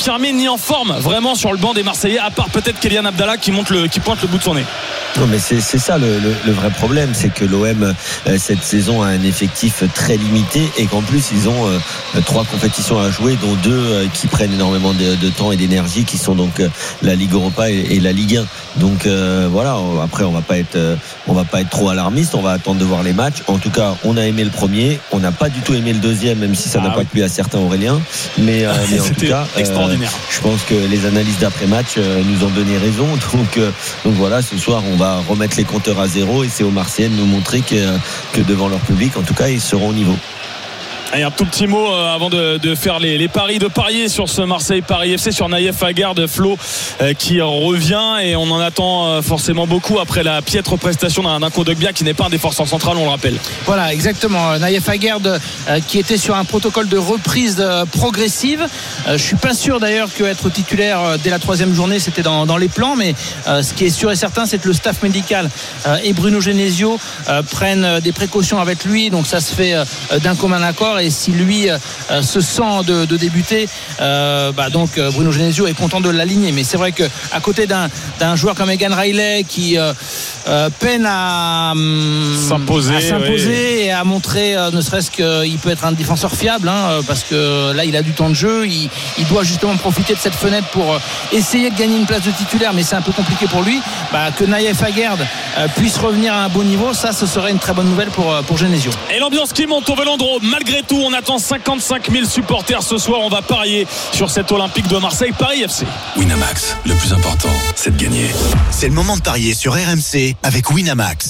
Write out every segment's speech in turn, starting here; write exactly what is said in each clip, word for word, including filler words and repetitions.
confirmé ni en forme vraiment sur le banc des Marseillais, à part peut-être Kylian Abdallah qui, monte le, qui pointe le bout de son nez. Non, mais c'est, c'est ça le, le, le vrai problème, c'est que l'O M euh, cette saison a un effectif très limité et qu'en plus ils ont euh, trois compétitions à jouer, dont deux euh, qui prennent énormément de, de temps et d'énergie, qui sont donc euh, la Ligue Europa et, et la Ligue un. Donc euh, voilà, après on va pas être euh, on va pas être trop alarmiste, on va attendre de voir les matchs. En tout cas, on a aimé le premier, on n'a pas du tout aimé le deuxième, même si ça ah, n'a oui. pas plu à certains, Aurélien. Mais, euh, mais en tout cas, extraordinaire. Euh, je pense que les analyses d'après-match euh, nous ont donné raison. Donc, euh, donc voilà, ce soir, on va remettre les compteurs à zéro et c'est aux Marseillais de nous montrer que, que devant leur public, en tout cas, ils seront au niveau. Et un tout petit mot euh, avant de, de faire les, les paris, de parier sur ce Marseille-Paris F C, sur Naïef Aguerd, Flo euh, qui revient, et on en attend euh, forcément beaucoup après la piètre prestation d'un, d'un Kondogbia qui n'est pas un défenseur central, on le rappelle. Voilà, exactement. Naïef Aguerd euh, qui était sur un protocole de reprise euh, progressive. Euh, je suis pas sûr d'ailleurs qu'être titulaire euh, dès la troisième journée c'était dans, dans les plans, mais euh, ce qui est sûr et certain, c'est que le staff médical euh, et Bruno Genesio euh, prennent euh, des précautions avec lui, donc ça se fait euh, d'un commun accord. Et si lui euh, se sent de, de débuter, euh, bah donc euh, Bruno Genesio est content de l'aligner. Mais c'est vrai que à côté d'un, d'un joueur comme Egan Riley qui euh, euh, peine à, euh, s'imposer, à s'imposer oui. et à montrer, euh, ne serait-ce qu'il peut être un défenseur fiable, hein, parce que là il a du temps de jeu, il, il doit justement profiter de cette fenêtre pour essayer de gagner une place de titulaire, mais c'est un peu compliqué pour lui. Bah, que Naïef Aguerd euh, puisse revenir à un bon niveau, ça ce serait une très bonne nouvelle pour, pour Genesio. Et l'ambiance qui monte au Vélodrome, malgré tout. On attend cinquante-cinq mille supporters ce soir. On va parier sur cet Olympique de Marseille Paris F C. Winamax, le plus important, c'est de gagner. C'est le moment de parier sur R M C avec Winamax.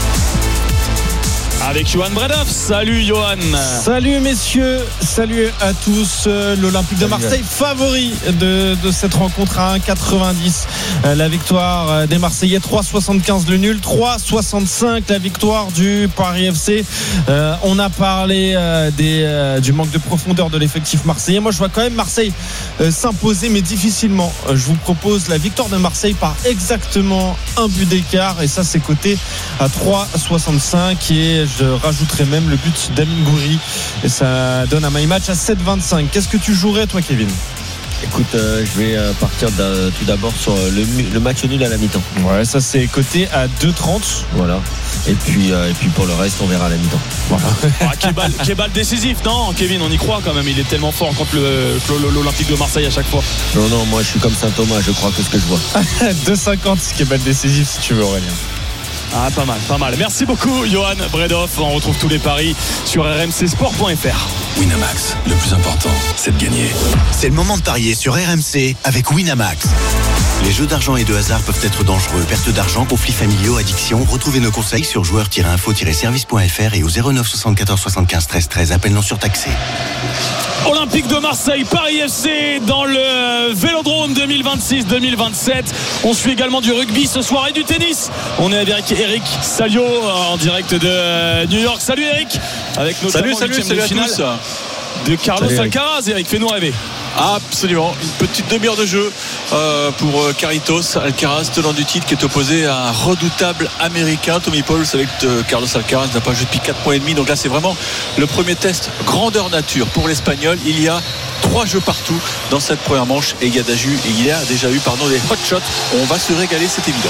Avec Johan Bredov. Salut Johan. Salut messieurs, salut à tous. L'Olympique de Marseille favori de, de cette rencontre à un virgule quatre-vingt-dix. La victoire des Marseillais, trois virgule soixante-quinze le nul, trois virgule soixante-cinq la victoire du Paris F C. Euh, on a parlé euh, des, euh, du manque de profondeur de l'effectif marseillais. Moi je vois quand même Marseille euh, s'imposer, mais difficilement. Je vous propose la victoire de Marseille par exactement un but d'écart, et ça c'est coté à trois virgule soixante-cinq, et je rajouterai même le but d'Amine Gouiri, et ça donne un my match à sept virgule vingt-cinq. Qu'est-ce que tu jouerais toi, Kevin? Écoute, euh, je vais euh, partir tout d'abord sur le, le match nul à la mi-temps. Ouais, ça c'est coté à deux virgule trente. Voilà. Et puis, euh, et puis pour le reste, on verra à la mi-temps. Voilà. Ah, Kébal, Kébal décisif, non Kevin, on y croit quand même. Il est tellement fort contre le, l'Olympique de Marseille à chaque fois. Non, non, moi je suis comme Saint-Thomas, je crois que ce que je vois. deux virgule cinquante, Kébal décisif si tu veux, Aurélien. Ah, pas mal, pas mal. Merci beaucoup, Johan Bredov. On retrouve tous les paris sur r m c sport point f r. Winamax, le plus important, c'est de gagner. C'est le moment de parier sur R M C avec Winamax. Les jeux d'argent et de hasard peuvent être dangereux. Perte d'argent, conflits familiaux, addiction. Retrouvez nos conseils sur joueurs tiret info tiret service point f r et au zéro neuf soixante-quatorze soixante-quinze treize treize. Appel non surtaxé. Olympique de Marseille, Paris F C dans le Vélodrome deux mille vingt-six deux mille vingt-sept. On suit également du rugby ce soir et du tennis. On est avec Eric Salio en direct de New York. Salut Eric. Avec notamment salut, salut, salut à tous. De Carlos salut, Alcaraz. Eric, fais-nous rêver. Absolument, une petite demi-heure de jeu euh, pour euh, Carlitos Alcaraz, tenant du titre, qui est opposé à un redoutable américain, Tommy Paul. Vous savez que euh, Carlos Alcaraz n'a pas joué depuis quatre mois et demi, donc là c'est vraiment le premier test grandeur nature pour l'Espagnol. Il y a trois jeux partout dans cette première manche, et il y a déjà eu, il y a déjà eu pardon, des hot shots. On va se régaler, c'est évident.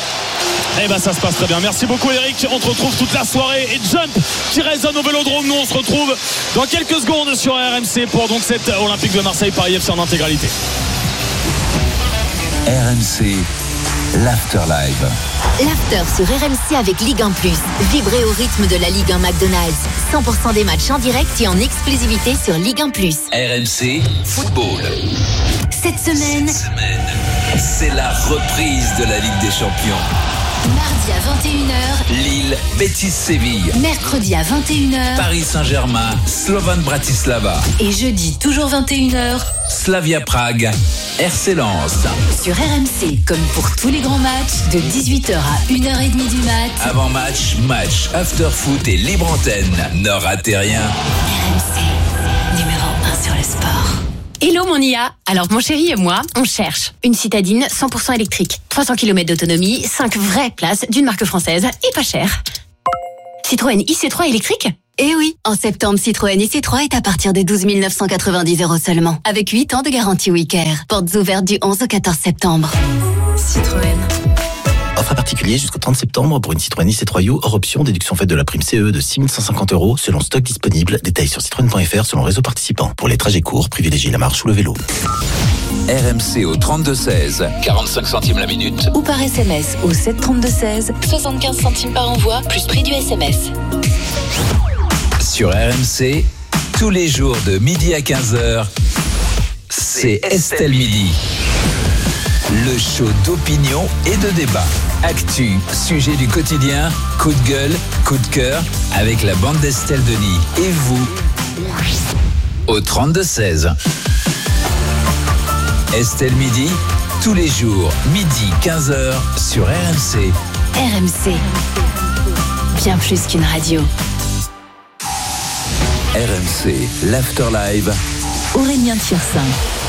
Eh ben ça se passe très bien. Merci beaucoup Eric. On te retrouve toute la soirée. Et Jump qui résonne au Vélodrome. Nous on se retrouve dans quelques secondes sur R M C pour donc cette Olympique de Marseille Paris F C en intégralité. R M C, l'After Live. L'After sur R M C avec Ligue un plus. Vibrez au rythme de la Ligue un McDonald's. cent pour cent des matchs en direct et en exclusivité sur Ligue un plus. R M C Football. Cette semaine, Cette semaine, c'est la reprise de la Ligue des Champions. mardi à vingt et une heures, Lille, Betis Séville. mercredi à vingt et une heures, Paris Saint-Germain, Slovan Bratislava. et jeudi toujours vingt et une heures, Slavia Prague, R C Lens. sur R M C. Comme pour tous les grands matchs, de dix-huit heures à une heure trente du mat. Avant match, match, after foot et libre antenne. Ne ratez rien. R M C, numéro un sur le sport. Hello mon I A. Alors mon chéri et moi, on cherche une citadine cent pour cent électrique, trois cents kilomètres d'autonomie, cinq vraies places d'une marque française et pas cher. Citroën I C trois électrique ? Eh oui, en septembre, Citroën I C trois est à partir de douze mille neuf cent quatre-vingt-dix euros seulement, avec huit ans de garantie WeCare. Portes ouvertes du onze au quatorze septembre. Citroën. Offre à particulier jusqu'au trente septembre pour une Citroën I C trois U hors option, déduction faite de la prime C E de six mille cent cinquante euros selon stock disponible. Détails sur citroën point f r selon réseau participant. Pour les trajets courts, privilégiez la marche ou le vélo. R M C au trente-deux seize, quarante-cinq centimes la minute. Ou par S M S au sept trente-deux seize, soixante-quinze centimes par envoi, plus prix du S M S. Sur R M C, tous les jours de midi à quinze heures, c'est Estelle Midi. Le show d'opinion et de débat. Actu, sujet du quotidien, coup de gueule, coup de cœur, avec la bande d'Estelle Denis. Et vous, au trente-deux seize. Estelle Midi, tous les jours, midi quinze heures, sur R M C. R M C, bien plus qu'une radio. R M C, l'After Live. Aurélien Thirsin.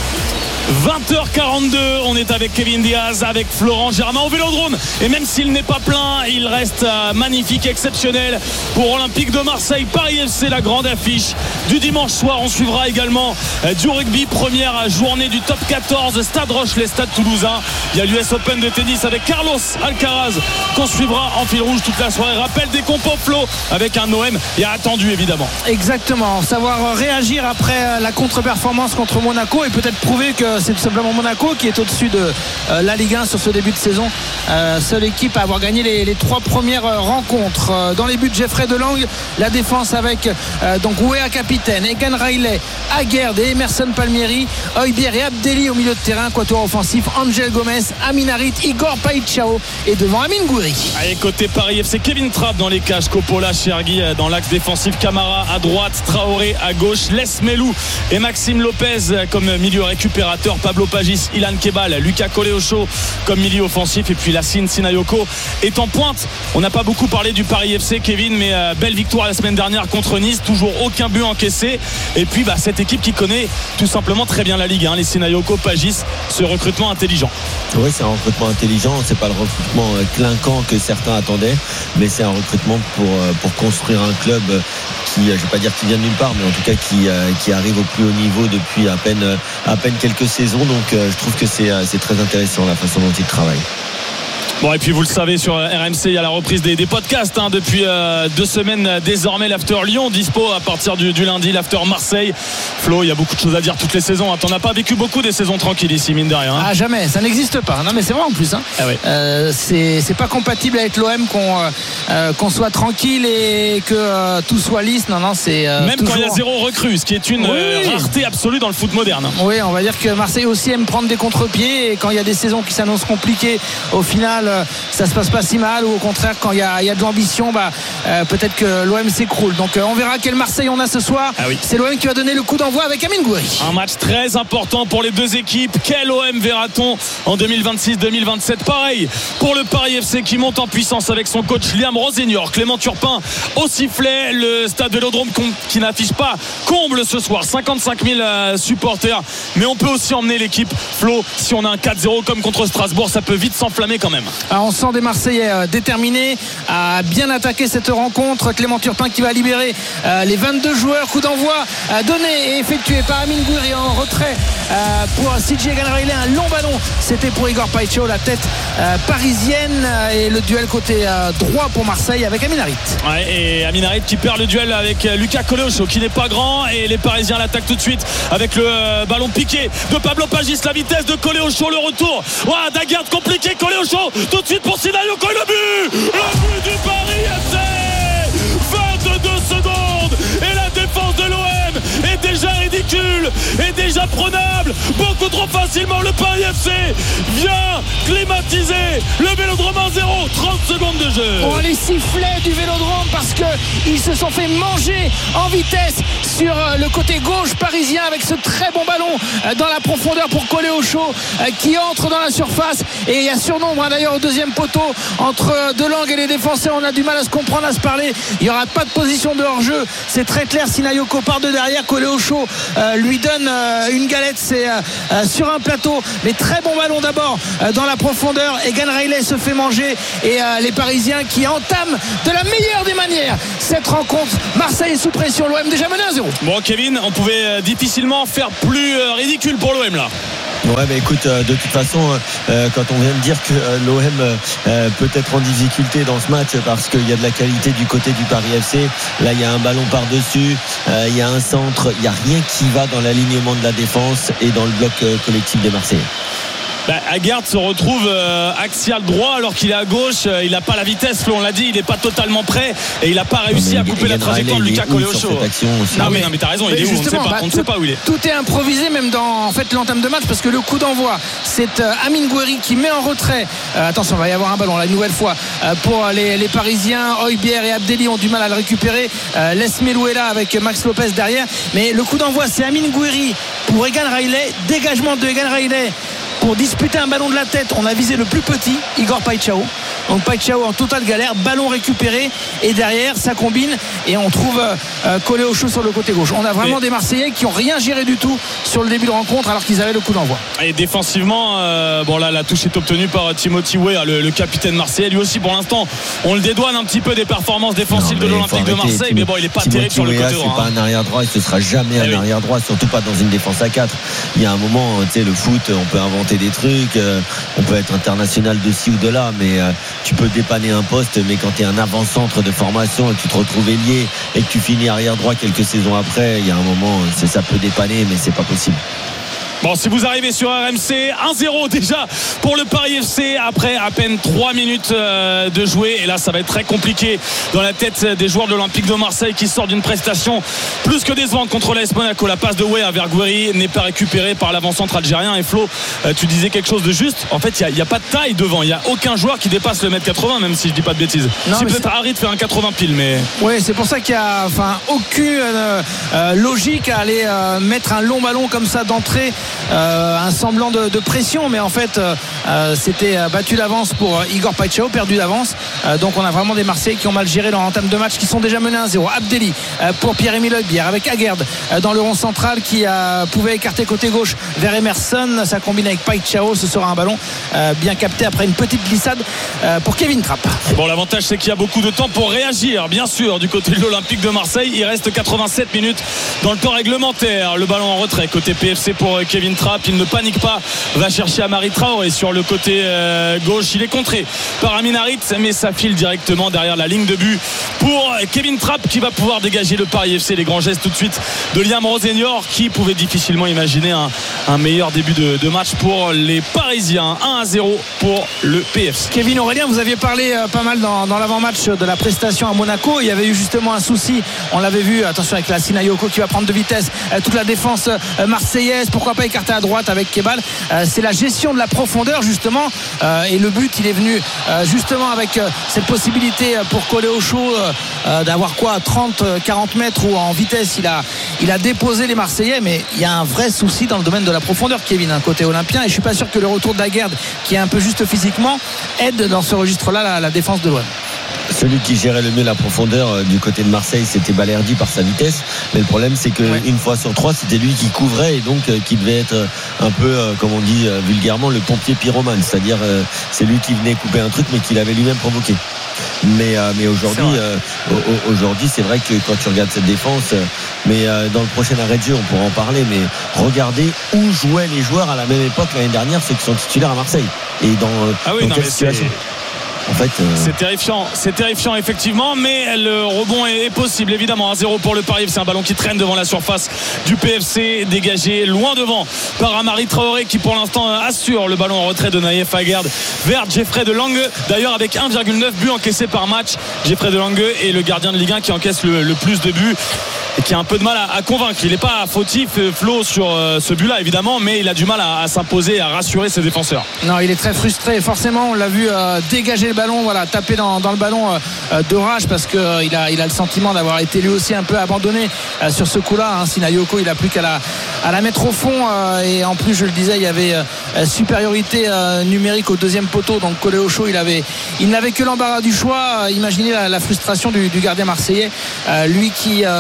vingt heures quarante-deux, on est avec Kevin Diaz, avec Florent Germain au Vélodrome. Et même s'il n'est pas plein, il reste magnifique, exceptionnel pour Olympique de Marseille. Paris F C, la grande affiche du dimanche soir. On suivra également du rugby, première journée du top quatorze, Stade Rochelet, Stade Toulousain. Il y a l'U S Open de tennis avec Carlos Alcaraz qu'on suivra en fil rouge toute la soirée. Rappel des compos, Flo, avec un O M et attendu évidemment. Exactement, savoir réagir après la contre-performance contre Monaco et peut-être prouver que c'est tout simplement Monaco qui est au-dessus de euh, la Ligue un sur ce début de saison. Euh, seule équipe à avoir gagné les, les trois premières euh, rencontres. Euh, dans les buts, Jeffrey Delang, la défense avec euh, donc Ouéa capitaine, Egan Riley, Aguerd et Emerson Palmieri, Højbjerg et Abdelli au milieu de terrain, quatuor offensif, Angel Gomez, Amin Harit, Igor Païtchao et devant Amine Gouiri. Allez, côté Paris F C, Kevin Trapp dans les cages, Coppola, Chergui dans l'axe défensif, Camara à droite, Traoré à gauche, Les Melou et Maxime Lopez comme milieu récupérateur, Pablo Pagis, Ilan Kebal, Lucas Coléocho comme milieu offensif et puis Lassine Sinayoko est en pointe. On n'a pas beaucoup parlé du Paris F C, Kevin, mais euh, belle victoire la semaine dernière contre Nice, toujours aucun but encaissé et puis bah, cette équipe qui connaît tout simplement très bien la Ligue, hein, les Sinayoko, Pagis, ce recrutement intelligent. Oui, c'est un recrutement intelligent, c'est pas le recrutement euh, clinquant que certains attendaient, mais c'est un recrutement pour, euh, pour construire un club qui, je ne vais pas dire qui vient de nulle part, mais en tout cas qui, euh, qui arrive au plus haut niveau depuis à peine, à peine quelques saisons. Donc euh, je trouve que c'est, euh, c'est très intéressant la façon dont il travaille. Bon, et puis vous le savez, sur R M C il y a la reprise des, des podcasts hein, depuis euh, deux semaines désormais. L'After Lyon dispo à partir du, du lundi, l'After Marseille. Flo, il y a beaucoup de choses à dire toutes les saisons, hein. T'en as pas vécu beaucoup des saisons tranquilles ici, mine de rien, hein. Ah jamais, ça n'existe pas. Non mais c'est vrai en plus, hein. Ah oui. euh, c'est, c'est pas compatible avec l'O M qu'on, euh, qu'on soit tranquille et que euh, tout soit lisse. Non non, c'est euh, même toujours... quand il y a zéro recrue, ce qui est une oui. euh, rareté absolue dans le foot moderne. Oui, on va dire que Marseille aussi aime prendre des contre-pieds et quand il y a des saisons qui s'annoncent compliquées, au final euh, ça se passe pas si mal, ou au contraire quand il y a, il y a de l'ambition, bah, euh, peut-être que l'O M s'écroule. Donc euh, on verra quel Marseille on a ce soir. Ah oui. C'est l'O M qui va donner le coup d'envoi avec Amine Gouiri. Un match très important pour les deux équipes. Quel O M verra-t-on en deux mille vingt-six deux mille vingt-sept? Pareil pour le Paris F C qui monte en puissance avec son coach Liam Rosignor, Clément Turpin au sifflet. Le stade Vélodrome qui n'affiche pas comble ce soir, cinquante-cinq mille supporters, mais on peut aussi emmener l'équipe. Flo, si on a un quatre zéro comme contre Strasbourg, ça peut vite s'enflammer quand même. Alors on sent des Marseillais déterminés à bien attaquer cette rencontre. Clément Turpin qui va libérer euh, les vingt-deux joueurs. Coup d'envoi euh, donné et effectué par Amine Gouiri en retrait euh, pour C J Egan Riley, un long ballon, c'était pour Igor Païtchao, la tête euh, parisienne, et le duel côté euh, droit pour Marseille avec Amin Harit. Ouais, et Amin Harit qui perd le duel avec Lucas Coléocho qui n'est pas grand, et les Parisiens l'attaquent tout de suite avec le euh, ballon piqué de Pablo Pagis, la vitesse de Coléocho, le retour ouais, d'Aguerd compliqué, Coléocho tout de suite pour Sinayoko, le but le but du Paris F C, vingt-deux secondes et la défense de l'O M est déjà ridicule, est déjà prenable beaucoup trop facilement. Le Paris F C vient climatiser le Vélodrome un zéro, trente secondes de jeu. On les sifflets du Vélodrome parce qu'ils se sont fait manger en vitesse sur le côté gauche parisien avec ce très bon ballon dans la profondeur pour Coléocho qui entre dans la surface, et il y a surnombre hein, d'ailleurs au deuxième poteau entre Delang et les défenseurs. On a du mal à se comprendre, à se parler. Il n'y aura pas de position de hors-jeu, c'est très clair. Sinayoko part de derrière, Coléocho Coléocho euh, lui donne euh, une galette, c'est euh, sur un plateau, mais très bon ballon d'abord euh, dans la profondeur. Egan Riley se fait manger et euh, les Parisiens qui entament de la meilleure des manières cette rencontre. Marseille est sous pression, l'O M déjà mené un zéro. Bon Kevin, on pouvait euh, difficilement faire plus euh, ridicule pour l'O M là. Ouais, mais écoute, euh, de toute façon, euh, quand on vient de dire que euh, l'O M euh, peut être en difficulté dans ce match parce qu'il y a de la qualité du côté du Paris F C, là il y a un ballon par-dessus, euh, il y a un centre, il n'y a rien qui va dans l'alignement de la défense et dans le bloc euh, collectif des Marseillais. Bah, Aguerd se retrouve euh, axial droit alors qu'il est à gauche. Euh, il n'a pas la vitesse, Flo, on l'a dit, il n'est pas totalement prêt et il n'a pas réussi non, à couper la trajectoire de Lucas Coléocho. Non, mais, non mais t'as raison, il est où, on ne sait pas, bah, on ne tout, sait pas où il est. Tout est improvisé même dans en fait l'entame de match parce que le coup d'envoi c'est euh, Amine Gouiri qui met en retrait. Euh, attention, il va y avoir un ballon la nouvelle fois euh, pour les, les Parisiens. Højbjerg et Abdelli ont du mal à le récupérer. Euh, laisse Melou est là avec Max Lopez derrière. Mais le coup d'envoi c'est Amine Gouiri pour Egan Riley. Dégagement de Egan Riley pour disputer un ballon de la tête. On a visé le plus petit, Igor Paixão. Donc Paixão en totale galère, ballon récupéré et derrière ça combine et on trouve euh, Coléocho sur le côté gauche. On a vraiment et des Marseillais qui n'ont rien géré du tout sur le début de rencontre alors qu'ils avaient le coup d'envoi. Et défensivement, euh, bon là la touche est obtenue par Timothy Weah, le, le capitaine marseillais. Lui aussi pour l'instant, on le dédouane un petit peu des performances défensives non, de l'Olympique de Marseille, mais bon il n'est pas Timothy terrible sur le côté droit. C'est hein. pas un arrière droit, et ce sera jamais eh un oui. arrière droit, surtout pas dans une défense à quatre. Il y a un moment, tu sais, le foot, on peut inventer des trucs, euh, on peut être international de ci ou de là, mais euh, tu peux dépanner un poste, mais quand tu es un avant-centre de formation et que tu te retrouves ailier et que tu finis arrière droit quelques saisons après, il y a un moment, c'est, ça peut dépanner, mais c'est pas possible. Bon, si vous arrivez sur R M C, un zéro déjà pour le Paris F C après à peine trois minutes de jouer. Et là, ça va être très compliqué dans la tête des joueurs de l'Olympique de Marseille qui sortent d'une prestation plus que décevante contre l'A S Monaco. La passe de Weah vers Gouiri n'est pas récupérée par l'avant-centre algérien. Et Flo, tu disais quelque chose de juste. En fait, il n'y a, a pas de taille devant. Il n'y a aucun joueur qui dépasse le mètre quatre-vingts, même si je dis pas de bêtises. Non, si peut-être Harit fait un quatre-vingts pile, mais. Oui, c'est pour ça qu'il n'y a enfin, aucune euh, euh, logique à aller euh, mettre un long ballon comme ça d'entrée. Euh, un semblant de, de pression, mais en fait euh, c'était battu d'avance pour Igor Paixão, perdu d'avance. Euh, donc on a vraiment des Marseillais qui ont mal géré leur entame de match, qui sont déjà menés un zéro. Abdelli euh, pour Pierre-Emile Højbjerg avec Aguerd euh, dans le rond central qui euh, pouvait écarter côté gauche vers Emerson. Ça combine avec Paixão, ce sera un ballon euh, bien capté après une petite glissade euh, pour Kevin Trapp. Bon, l'avantage c'est qu'il y a beaucoup de temps pour réagir, bien sûr, du côté de l'Olympique de Marseille. Il reste quatre-vingt-sept minutes dans le temps réglementaire. Le ballon en retrait côté P F C pour Kevin Trapp. Il ne panique pas, va chercher Amari Traoré sur le côté euh, gauche. Il est contré par Amin Harit, mais ça file directement derrière la ligne de but pour Kevin Trapp qui va pouvoir dégager le Paris F C. Les grands gestes tout de suite de Liam Rossignol qui pouvait difficilement imaginer un, un meilleur début de, de match pour les Parisiens. un à zéro pour le P F C. Kevin Aurélien, vous aviez parlé euh, pas mal dans, dans l'avant-match de la prestation à Monaco. Il y avait eu justement un souci, on l'avait vu, attention avec la Sinayoko qui va prendre de vitesse euh, toute la défense euh, marseillaise, pourquoi pas écarter à droite avec Kebal. Euh, c'est la gestion de la profondeur justement euh, et le but il est venu euh, justement avec euh, cette possibilité pour Coléocho euh, d'avoir quoi trente quarante mètres où en vitesse il a, il a déposé les Marseillais, mais il y a un vrai souci dans le domaine de la profondeur, Kevin, hein, côté olympien, et je suis pas sûr que le retour d'Aguerd qui est un peu juste physiquement aide dans ce registre là la, la défense de l'O M. Celui qui gérait le mieux la profondeur euh, du côté de Marseille, c'était Balerdi par sa vitesse, mais le problème c'est qu'une ouais. fois sur trois c'était lui qui couvrait et donc euh, qui devait être un peu euh, comme on dit euh, vulgairement le pompier pyromane, c'est-à-dire euh, c'est lui qui venait couper un truc mais qui l'avait lui-même provoqué. Mais, euh, mais aujourd'hui euh, aujourd'hui c'est vrai que quand tu regardes cette défense euh, mais euh, dans le prochain arrêt de jeu on pourra en parler, mais regardez où jouaient les joueurs à la même époque l'année dernière, ceux qui sont titulaires à Marseille et dans, ah oui, dans non, quelle situation En fait, euh... c'est terrifiant, c'est terrifiant effectivement, mais le rebond est possible évidemment. un zéro pour le Paris, c'est un ballon qui traîne devant la surface du P F C, dégagé loin devant par Amari Traoré qui pour l'instant assure le ballon en retrait de Naïef Aguerd vers Geoffrey de Lange. D'ailleurs avec un virgule neuf buts encaissés par match, Geoffrey de Lange est le gardien de Ligue un qui encaisse le, le plus de buts et qui a un peu de mal à, à convaincre. Il n'est pas fautif, Flo, sur euh, ce but-là évidemment, mais il a du mal à, à s'imposer, à rassurer ses défenseurs. Non, il est très frustré. Forcément, on l'a vu euh, dégager le ballon, voilà, taper dans, dans le ballon euh, de rage parce qu'il euh, a, il a le sentiment d'avoir été lui aussi un peu abandonné euh, sur ce coup-là. Hein. Sinayoko, il n'a plus qu'à la, à la mettre au fond euh, et en plus, je le disais, il y avait euh, supériorité euh, numérique au deuxième poteau. Donc Coléocho, il avait, il n'avait que l'embarras du choix. Euh, imaginez la, la frustration du, du gardien marseillais, euh, lui qui euh, doit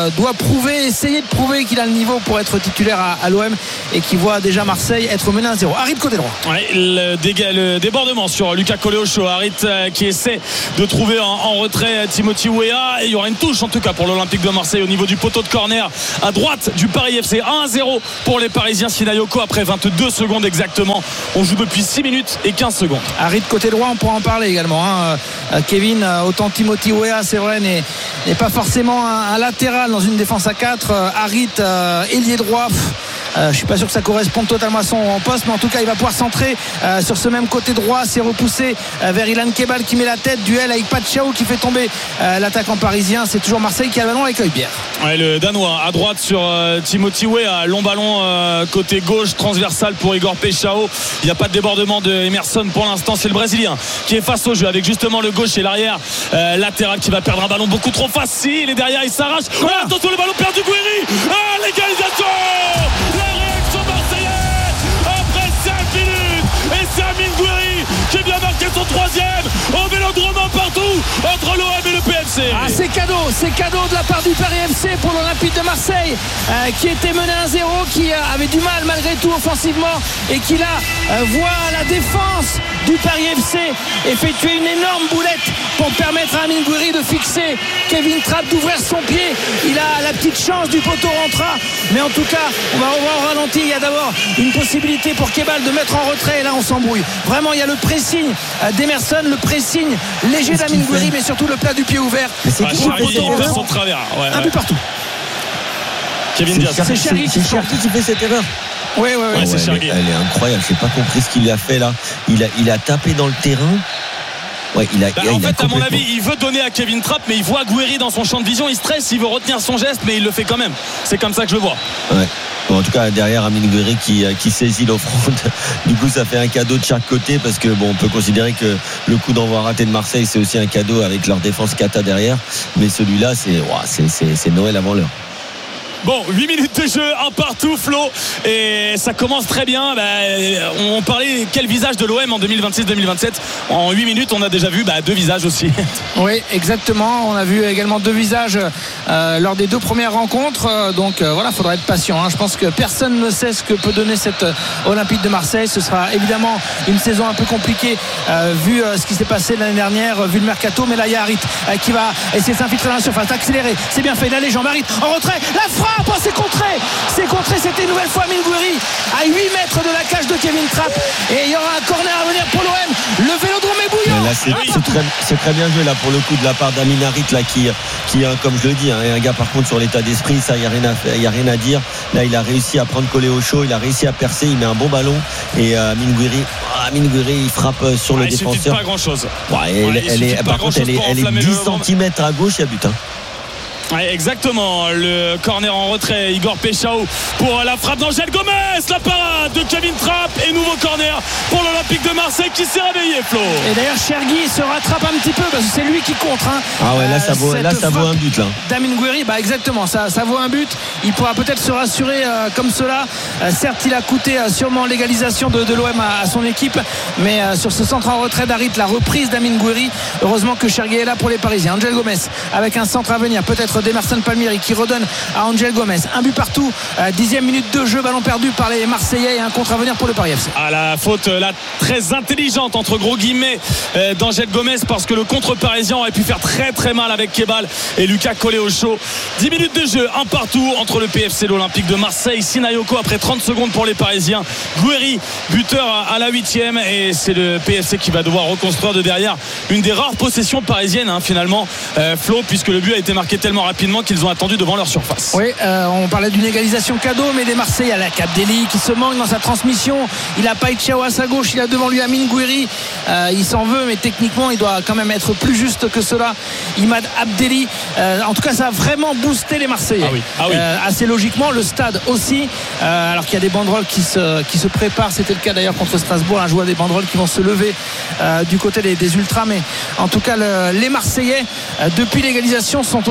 prouver, essayer de prouver qu'il a le niveau pour être titulaire à, à l'O M et qui voit déjà Marseille être mené à zéro. Harit côté droit. Ouais, le, déga, le débordement sur Lucas Coléocho. Harit euh, qui essaie de trouver en, en retrait Timothy Weah, et il y aura une touche en tout cas pour l'Olympique de Marseille au niveau du poteau de corner à droite du Paris F C. un à zéro pour les Parisiens. Sinayoko après vingt-deux secondes exactement. On joue depuis six minutes et quinze secondes. Harit côté droit, on pourra en parler également, hein. euh, Kevin, euh, autant Timothy Weah c'est vrai n'est, n'est pas forcément un, un latéral dans une défense à quatre. euh, Harit euh, ailier droit, pff, Euh, je suis pas sûr que ça corresponde totalement à son poste, mais en tout cas il va pouvoir centrer euh, sur ce même côté droit. C'est repoussé euh, vers Ilan Kebal qui met la tête, duel avec Pachao qui fait tomber euh, l'attaquant parisien. C'est toujours Marseille qui a le ballon avec Højbjerg. Ouais, le Danois à droite sur euh, Timothy Weah, long ballon euh, côté gauche, transversal pour Igor Pechao. Il n'y a pas de débordement de Emerson pour l'instant. C'est le Brésilien qui est face au jeu avec justement le gauche et l'arrière euh, latéral qui va perdre un ballon beaucoup trop facile, et derrière il s'arrache. Oh, attention, le ballon perdu, Gouiri. Ah, l'égalisation. Et c'est Amine Gouiri qui vient marquer son troisième au Vélodrome partout entre l'O M et le P F C. Ah, c'est cadeau, c'est cadeau de la part du Paris F C pour l'Olympique de Marseille euh, qui était mené à zéro, qui euh, avait du mal malgré tout offensivement et qui là euh, voit la défense du Paris F C effectuer une énorme boulette pour permettre à Amine Gouiri de fixer Kevin Trapp, d'ouvrir son pied. Il a la petite chance du poteau rentra, mais en tout cas on va revoir au ralenti. Il y a d'abord une possibilité pour Kebal de mettre en retrait, et là on s'embrouille vraiment. Il y a le pressing d'Emerson, le pressing léger d'Amine Gouiri, mais surtout le plat du pied ouvert. Mais c'est ah, qui Chergui, il passe son travers. Ouais, un ouais. but partout. Kevin Diaz. C'est Chergui qui, qui fait cette erreur. Oui, oui, oui. Ouais, c'est elle, est, elle est incroyable. Je n'ai pas compris ce qu'il a fait là. Il a, il a tapé dans le terrain. Ouais, il a, bah, il a, en il fait, a à mon avis, il veut donner à Kevin Trapp, mais il voit Gouiri dans son champ de vision. Il stresse, il veut retenir son geste, mais il le fait quand même. C'est comme ça que je le vois. Ouais. Bon, en tout cas, derrière Amine Gouiri qui, qui saisit l'offrande. Du coup, ça fait un cadeau de chaque côté, parce que bon, on peut considérer que le coup d'envoi raté de Marseille, c'est aussi un cadeau avec leur défense cata derrière. Mais celui-là, c'est, wow, c'est, c'est, c'est Noël avant l'heure. Bon, huit minutes de jeu, un partout, Flo, et ça commence très bien. Bah, on parlait quel visage de l'O M en deux mille vingt-six deux mille vingt-sept. En huit minutes, on a déjà vu bah, deux visages aussi. Oui, exactement. On a vu également deux visages euh, lors des deux premières rencontres. Donc euh, voilà, il faudra être patient, hein. Je pense que personne ne sait ce que peut donner cette Olympique de Marseille. Ce sera évidemment une saison un peu compliquée euh, vu euh, ce qui s'est passé l'année dernière, vu le mercato. Mais là, il y a Harit euh, qui va essayer de s'infiltrer dans la surface, accélérer. C'est bien fait, il a les jambes. Harit en retrait, la frappe. Oh, c'est contré, c'est contré, c'était une nouvelle fois Amine Gouiri à huit mètres de la cage de Kevin Trapp, et il y aura un corner à venir pour l'O M. Le Vélodrome est bouillant. Là, c'est, c'est, très, c'est très bien joué là pour le coup de la part d'Amine Harit là, qui, qui comme je le dis, hein, est un gars par contre sur l'état d'esprit, ça il n'y a rien à faire, il y a rien à dire. Là il a réussi à prendre Coléocho, il a réussi à percer, il met un bon ballon, et euh, Amine Gouiri oh, Amine Gouiri il frappe sur ouais, le il défenseur. Pas grand chose. Ouais, elle, ouais, elle est, par contre elle est, elle est dix centimètres à gauche, il y a but. Hein. Ouais, exactement, le corner en retrait, Igor Pechao pour la frappe d'Angel Gomez, la parade de Kevin Trapp, et nouveau corner pour l'Olympique de Marseille qui s'est réveillé, Flo. Et d'ailleurs Chergui se rattrape un petit peu parce que c'est lui qui contre, hein. Ah ouais, là ça vaut, euh, là, ça vaut un but là. D'Amine Gouiri, bah exactement, ça, ça vaut un but. Il pourra peut-être se rassurer euh, comme cela. Euh, certes, il a coûté euh, sûrement l'égalisation de, de l'O M à, à son équipe, mais euh, sur ce centre en retrait d'Harit, la reprise d'Amine Gouiri, heureusement que Chergui est là pour les Parisiens. Angel Gomez avec un centre à venir, peut-être d'Emerson Palmieri qui redonne à Angel Gomez. Un but partout, euh, dixième minute de jeu, ballon perdu par les Marseillais, et un contre à venir pour le Paris F C. À la faute là, très intelligente entre gros guillemets euh, d'Angel Gomez, parce que le contre parisien aurait pu faire très très mal avec Kebal et Lucas Coléocho. dix minutes de jeu, un partout entre le P F C et l'Olympique de Marseille. Sinayoko après trente secondes pour les Parisiens. Gouiri buteur à la huitième, et c'est le P F C qui va devoir reconstruire de derrière une des rares possessions parisiennes, hein, finalement, euh, Flo, puisque le but a été marqué tellement rapidement qu'ils ont attendu devant leur surface. Oui, euh, on parlait d'une égalisation cadeau, mais des Marseillais, à la Abdelli qui se manque dans sa transmission. Il a Pachao à sa gauche, il a devant lui Amine Gouiri. Euh, il s'en veut, mais techniquement il doit quand même être plus juste que cela. Imad Abdelli, euh, en tout cas ça a vraiment boosté les Marseillais. Ah oui. Ah oui. Euh, assez logiquement, le stade aussi, euh, alors qu'il y a des banderoles qui se, qui se préparent. C'était le cas d'ailleurs contre Strasbourg, un joueur des banderoles qui vont se lever euh, du côté des, des ultras, mais en tout cas le, les Marseillais euh, depuis l'égalisation sont totalement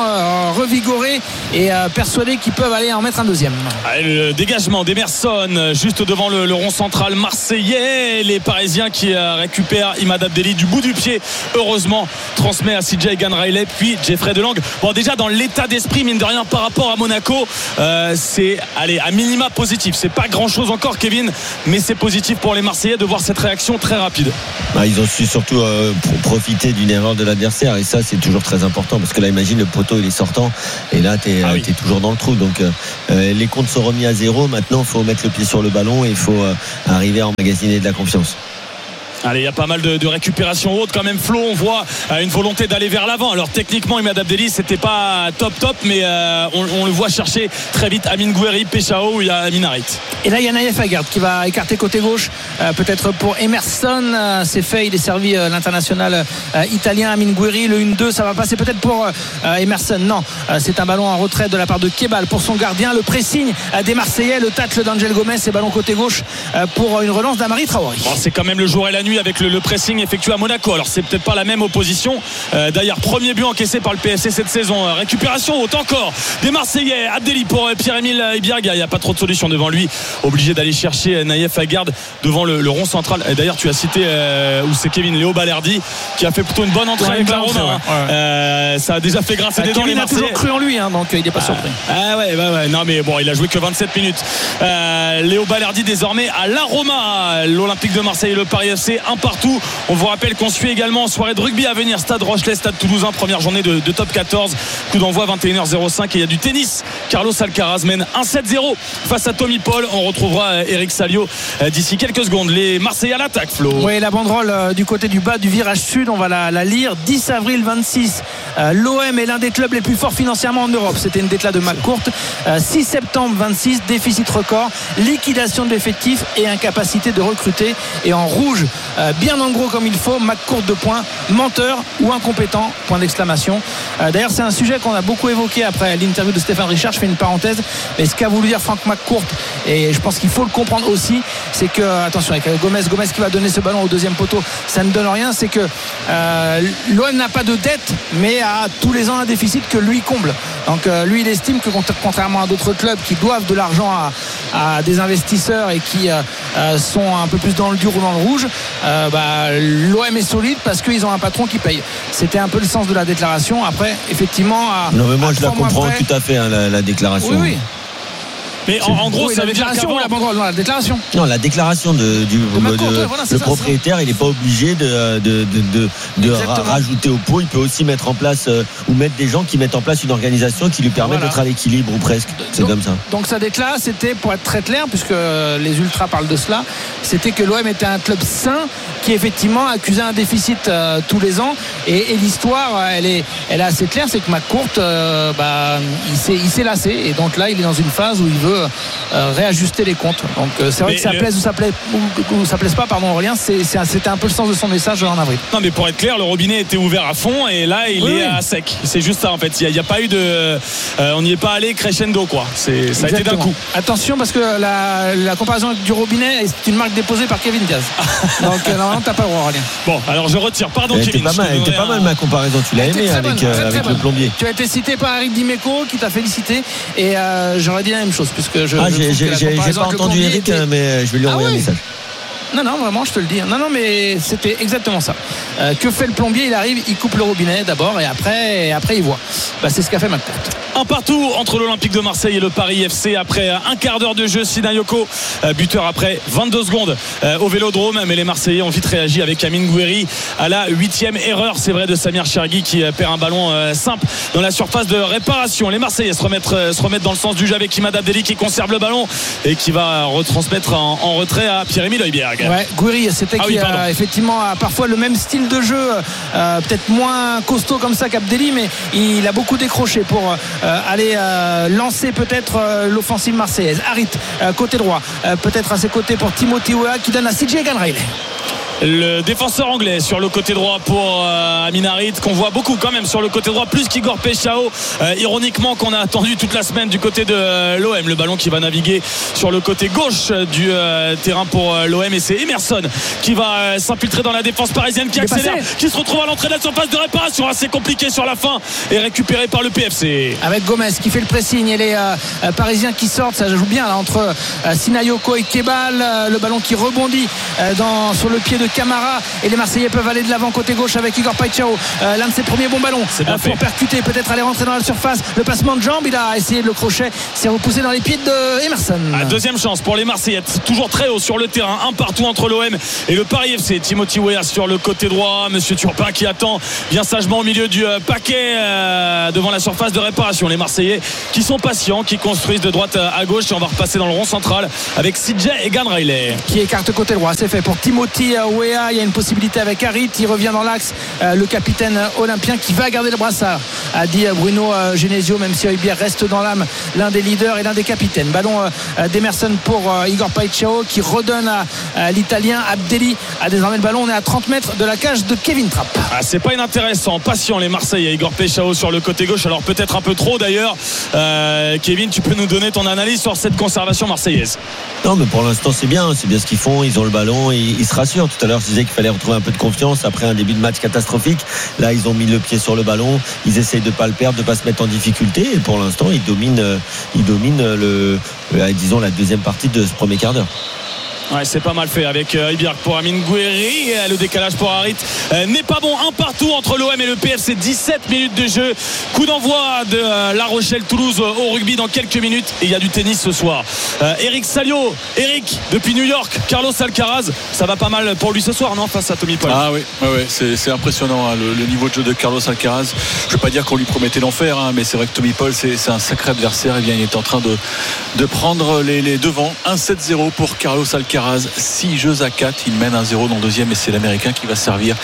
euh, revigorés et euh, persuadés qu'ils peuvent aller en mettre un deuxième. Allez, le dégagement d'Emerson juste devant le, le rond central marseillais. Les Parisiens qui euh, récupèrent Imad Abdelli du bout du pied, heureusement, transmet à C J Gann-Riley puis Jeffrey Delang. Bon, déjà dans l'état d'esprit, mine de rien, par rapport à Monaco, euh, c'est allez, à minima positif. C'est pas grand chose encore, Kevin, mais c'est positif pour les Marseillais de voir cette réaction très rapide. Bah, ils ont su surtout euh, profiter d'une erreur de l'adversaire, et ça c'est toujours très important, parce que là imagine le poteau il est sortant et là t'es, ah oui. t'es toujours dans le trou, donc euh, les comptes sont remis à zéro. Maintenant il faut mettre le pied sur le ballon et il faut euh, arriver à emmagasiner de la confiance. Allez, il y a pas mal de, de récupération haute quand même. Flo, on voit euh, une volonté d'aller vers l'avant. Alors techniquement, Imad Abdelli, c'était pas top top, mais euh, on, on le voit chercher très vite Amine Gouiri, Peshao, il y a Amin Harit. Et là, il y a Naïef Aguerd qui va écarter côté gauche, euh, peut-être pour Emerson. Euh, c'est fait, il est servi euh, l'international euh, italien Amine Gouiri. Le un deux, ça va passer peut-être pour euh, Emerson. Non, euh, c'est un ballon en retrait de la part de Kebal pour son gardien. Le pressing euh, des Marseillais, le tacle d'Angel Gomez et ballon côté gauche euh, pour une relance d'Amari Traoré. Bon, c'est quand même le jour et la nuit avec le, le pressing effectué à Monaco. Alors c'est peut-être pas la même opposition. Euh, d'ailleurs, premier but encaissé par le P S C cette saison. Euh, récupération haute encore des Marseillais. Abdelli pour euh, Pierre-Emile Ibiaga. Il n'y a pas trop de solution devant lui. Obligé d'aller chercher euh, Naïef Aguerd devant le, le rond central. Et d'ailleurs, tu as cité euh, où c'est Kevin Léo Balerdi qui a fait plutôt une bonne entrée ouais, avec la Roma. Ouais. Euh, ça a déjà fait grincer euh, des dents les Marseillais. Il a toujours cru en lui, hein, donc il n'est pas ah, surpris. Ah ouais, ouais, ouais. Non mais bon, il a joué que vingt-sept minutes. Euh, Léo Balerdi désormais à la Roma. L'Olympique de Marseille et le Paris F C un partout. On vous rappelle qu'on suit également en soirée de rugby à venir, Stade Rochelet, Stade Toulousain, première journée de, de top quatorze, coup d'envoi vingt et une heures zéro cinq, et il y a du tennis. Carlos Alcaraz mène un sept zéro face à Tommy Paul. On retrouvera Eric Salio d'ici quelques secondes. Les Marseillais à l'attaque, Flo. Oui, la banderole euh, du côté du bas du virage sud, on va la, la lire. dix avril vingt-six, euh, l'O M est l'un des clubs les plus forts financièrement en Europe. C'était une déclat de McCourt. euh, six septembre vingt-six, déficit record, liquidation de l'effectif et incapacité de recruter. Et en rouge, euh, bien en gros comme il faut, McCourt de points, menteur ou incompétent, point d'exclamation. Euh, d'ailleurs, c'est un sujet qu'on a beaucoup évoqué après l'interview de Stéphane Richard. Je fais une parenthèse, mais ce qu'a voulu dire Franck McCourt, et je pense qu'il faut le comprendre aussi, c'est que, attention, avec Gomez, Gomez qui va donner ce ballon au deuxième poteau, ça ne donne rien. C'est que euh, l'O M n'a pas de dette, mais a tous les ans un déficit que lui comble. Donc euh, lui, il estime que contrairement à d'autres clubs qui doivent de l'argent à, à des investisseurs et qui euh, euh, sont un peu plus dans le dur ou dans le rouge, euh, bah, l'O M est solide parce qu'ils ont un patron qui paye. C'était un peu le sens de la déclaration. Après, effectivement, à, non mais moi à je la comprends après, tout à fait, hein, la, la déclaration. Oui, oui. Mais en, en gros, oui, ça la veut dire déclaration qu'avant... ou la banderole, non, la déclaration. Non, la déclaration de, du de Macron, de, ouais, voilà, le ça, propriétaire, ça. Il n'est pas obligé de, de, de, de, de ra- rajouter au pot. Il peut aussi mettre en place euh, ou mettre des gens qui mettent en place une organisation qui lui permet voilà. d'être à l'équilibre ou presque. C'est donc, comme ça. Donc sa déclaration, c'était, pour être très clair, puisque les ultras parlent de cela, c'était que l'O M était un club sain qui effectivement accusait un déficit euh, tous les ans. Et, et l'histoire, elle est, elle est assez claire, c'est que McCourt, euh, bah, il s'est, il s'est lassé. Et donc là, il est dans une phase où il veut euh, réajuster les comptes. Donc euh, c'est vrai mais que ça le... plaise ou ça plaise ou, ou ça plaise pas, pardon Aurélien, c'est, c'est, c'était un peu le sens de son message en avril. Non mais pour être clair, le robinet était ouvert à fond et là il oui, est oui. à sec. C'est juste ça en fait. Il n'y a, a pas eu de, euh, on n'y est pas allé crescendo quoi. C'est, ça a été d'un coup. Attention parce que la, la comparaison avec du robinet est une marque déposée par Kevin Diaz. Donc euh, normalement t'as pas le droit Aurélien. Bon alors je retire. Pardon elle Kevin. Était pas mal, elle était pas mal ma comparaison. Tu l'as aimé avec, bonne, euh, avec le plombier. Tu as été cité par Eric Dimeco qui t'a félicité et euh, j'aurais dit la même chose puisque je. Ah, je j'ai, j'ai, j'ai, j'ai pas entendu Eric était... mais je vais lui envoyer ah, oui. un message. Non, non, vraiment, je te le dis. Non, non, mais c'était exactement ça. Euh, que fait le plombier? Il arrive, il coupe le robinet d'abord et après, et après il voit. Bah, c'est ce qu'a fait McCourt. Un partout entre l'Olympique de Marseille et le Paris F C après un quart d'heure de jeu. Sidayoko, buteur après vingt-deux secondes au Vélodrome. Mais les Marseillais ont vite réagi avec Amine Gouiri à la huitième erreur, c'est vrai, de Samir Chergui qui perd un ballon simple dans la surface de réparation. Les Marseillais se remettent, se remettent dans le sens du jeu avec Imad Abdelli qui conserve le ballon et qui va retransmettre en, en retrait à Pierre-Emile Højbjerg. Ouais, Gouiri, c'était ah qui oui, a effectivement a parfois le même style de jeu, euh, peut-être moins costaud comme ça qu'Abdelli, mais il a beaucoup décroché pour euh, aller euh, lancer peut-être euh, l'offensive marseillaise. Harit, euh, côté droit, euh, peut-être à ses côtés pour Timothy Weah qui donne à C J Gann-Riley. le défenseur anglais sur le côté droit pour euh, Amin Harit, qu'on voit beaucoup quand même sur le côté droit, plus qu'Igor Pechao, euh, ironiquement, qu'on a attendu toute la semaine du côté de euh, l'O M. Le ballon qui va naviguer sur le côté gauche du euh, terrain pour euh, l'O M, et c'est Emerson qui va euh, s'infiltrer dans la défense parisienne, qui accélère, qui se retrouve à l'entrée de la surface de réparation, assez compliqué sur la fin, et récupéré par le P F C. Avec Gomez qui fait le pressing et les euh, Parisiens qui sortent, ça joue bien là, entre euh, Sinayoko et Kebal, euh, le ballon qui rebondit euh, dans, sur le pied de Camara, et les Marseillais peuvent aller de l'avant côté gauche avec Igor Pechao, euh, l'un de ses premiers bons ballons euh, pour percuter, peut-être aller rentrer dans la surface, le passement de jambe, il a essayé de le crochet, c'est repoussé dans les pieds de Emerson. Ah, deuxième chance pour les Marseillais, toujours très haut sur le terrain, un partout entre l'O M et le Paris F C. Timothy Weah sur le côté droit, Monsieur Turpin qui attend bien sagement au milieu du euh, paquet euh, devant la surface de réparation. Les Marseillais qui sont patients, qui construisent de droite à gauche, et on va repasser dans le rond central avec C J Egan Riley qui écarte côté droit. C'est fait pour Timothy Weah. Il y a une possibilité avec Harit, il revient dans l'axe, euh, le capitaine olympien qui va garder le brassard, a dit Bruno euh, Genesio, même si Højbjerg reste dans l'âme l'un des leaders et l'un des capitaines. Ballon euh, d'Emerson pour euh, Igor Pechao qui redonne à, à l'Italien. Abdelli a désormais le ballon. On est à trente mètres de la cage de Kevin Trapp. Ah, c'est pas inintéressant, patient les Marseillais. Igor Pechao sur le côté gauche, alors peut-être un peu trop d'ailleurs. euh, Kevin, tu peux nous donner ton analyse sur cette conservation marseillaise? Non, mais pour l'instant c'est bien, c'est bien ce qu'ils font, ils ont le ballon et ils se rassurent. Tout à l'heure je disais qu'il fallait retrouver un peu de confiance après un début de match catastrophique. Là ils ont mis le pied sur le ballon, ils essayent de pas le perdre, de pas se mettre en difficulté, et pour l'instant ils dominent, ils dominent le, disons la deuxième partie de ce premier quart d'heure. Ouais, c'est pas mal fait avec euh, Højbjerg pour Amine Gouiri. Le décalage pour Harit euh, n'est pas bon. Un partout entre l'O M et le P F C. dix-sept minutes de jeu. Coup d'envoi de euh, La Rochelle-Toulouse euh, au rugby dans quelques minutes. Et il y a du tennis ce soir. Euh, Eric Salio, Eric depuis New York, Carlos Alcaraz, ça va pas mal pour lui ce soir, non, face à Tommy Paul? Ah oui, ouais, ouais, c'est, c'est impressionnant hein, le, le niveau de jeu de Carlos Alcaraz. Je veux pas dire qu'on lui promettait l'enfer, hein, mais c'est vrai que Tommy Paul c'est, c'est un sacré adversaire. Et bien, il est en train de, de prendre les, les devants. un sept zéro pour Carlos Alcaraz. six jeux à quatre, il mène un zéro dans le deuxième, et c'est l'Américain qui va servir.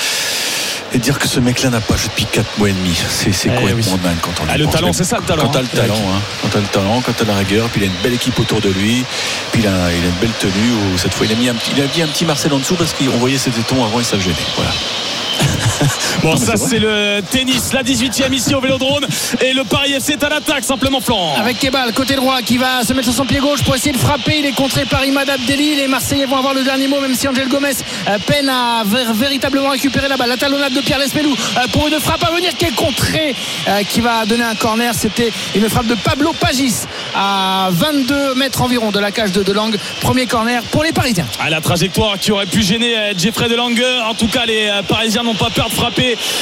Et dire que ce mec-là n'a pas joué depuis quatre mois et demi, c'est, c'est eh complètement oui. dingue quand on ah, le talent, c'est ça le talent. Quand t'as le talent, hein. Quand t'as le talent, quand t'as la rigueur, puis il a une belle équipe autour de lui, puis il a, il a une belle tenue. Où cette fois, il a mis un petit, il a mis un petit Marcel en dessous parce qu'on voyait ses tétons avant et ça le gênait. Voilà. Bon, ça c'est, c'est le tennis, la dix-huitième ici au Vélodrome, et le Paris F C est à l'attaque, simplement Florent. Avec Kebal, côté droit, qui va se mettre sur son pied gauche pour essayer de frapper. Il est contré par Imad Abdelli. Les Marseillais vont avoir le dernier mot, même si Angel Gomez euh, peine à ver- véritablement récupérer la balle. La talonnade de Pierre Lesmelou euh, pour une frappe à venir qui est contrée, euh, qui va donner un corner. C'était une frappe de Pablo Pagis à vingt-deux mètres environ de la cage de Delangue. Premier corner pour les Parisiens. À la trajectoire qui aurait pu gêner euh, Jeffrey Delangue. En tout cas, les euh, Parisiens n'ont pas peur de frapper.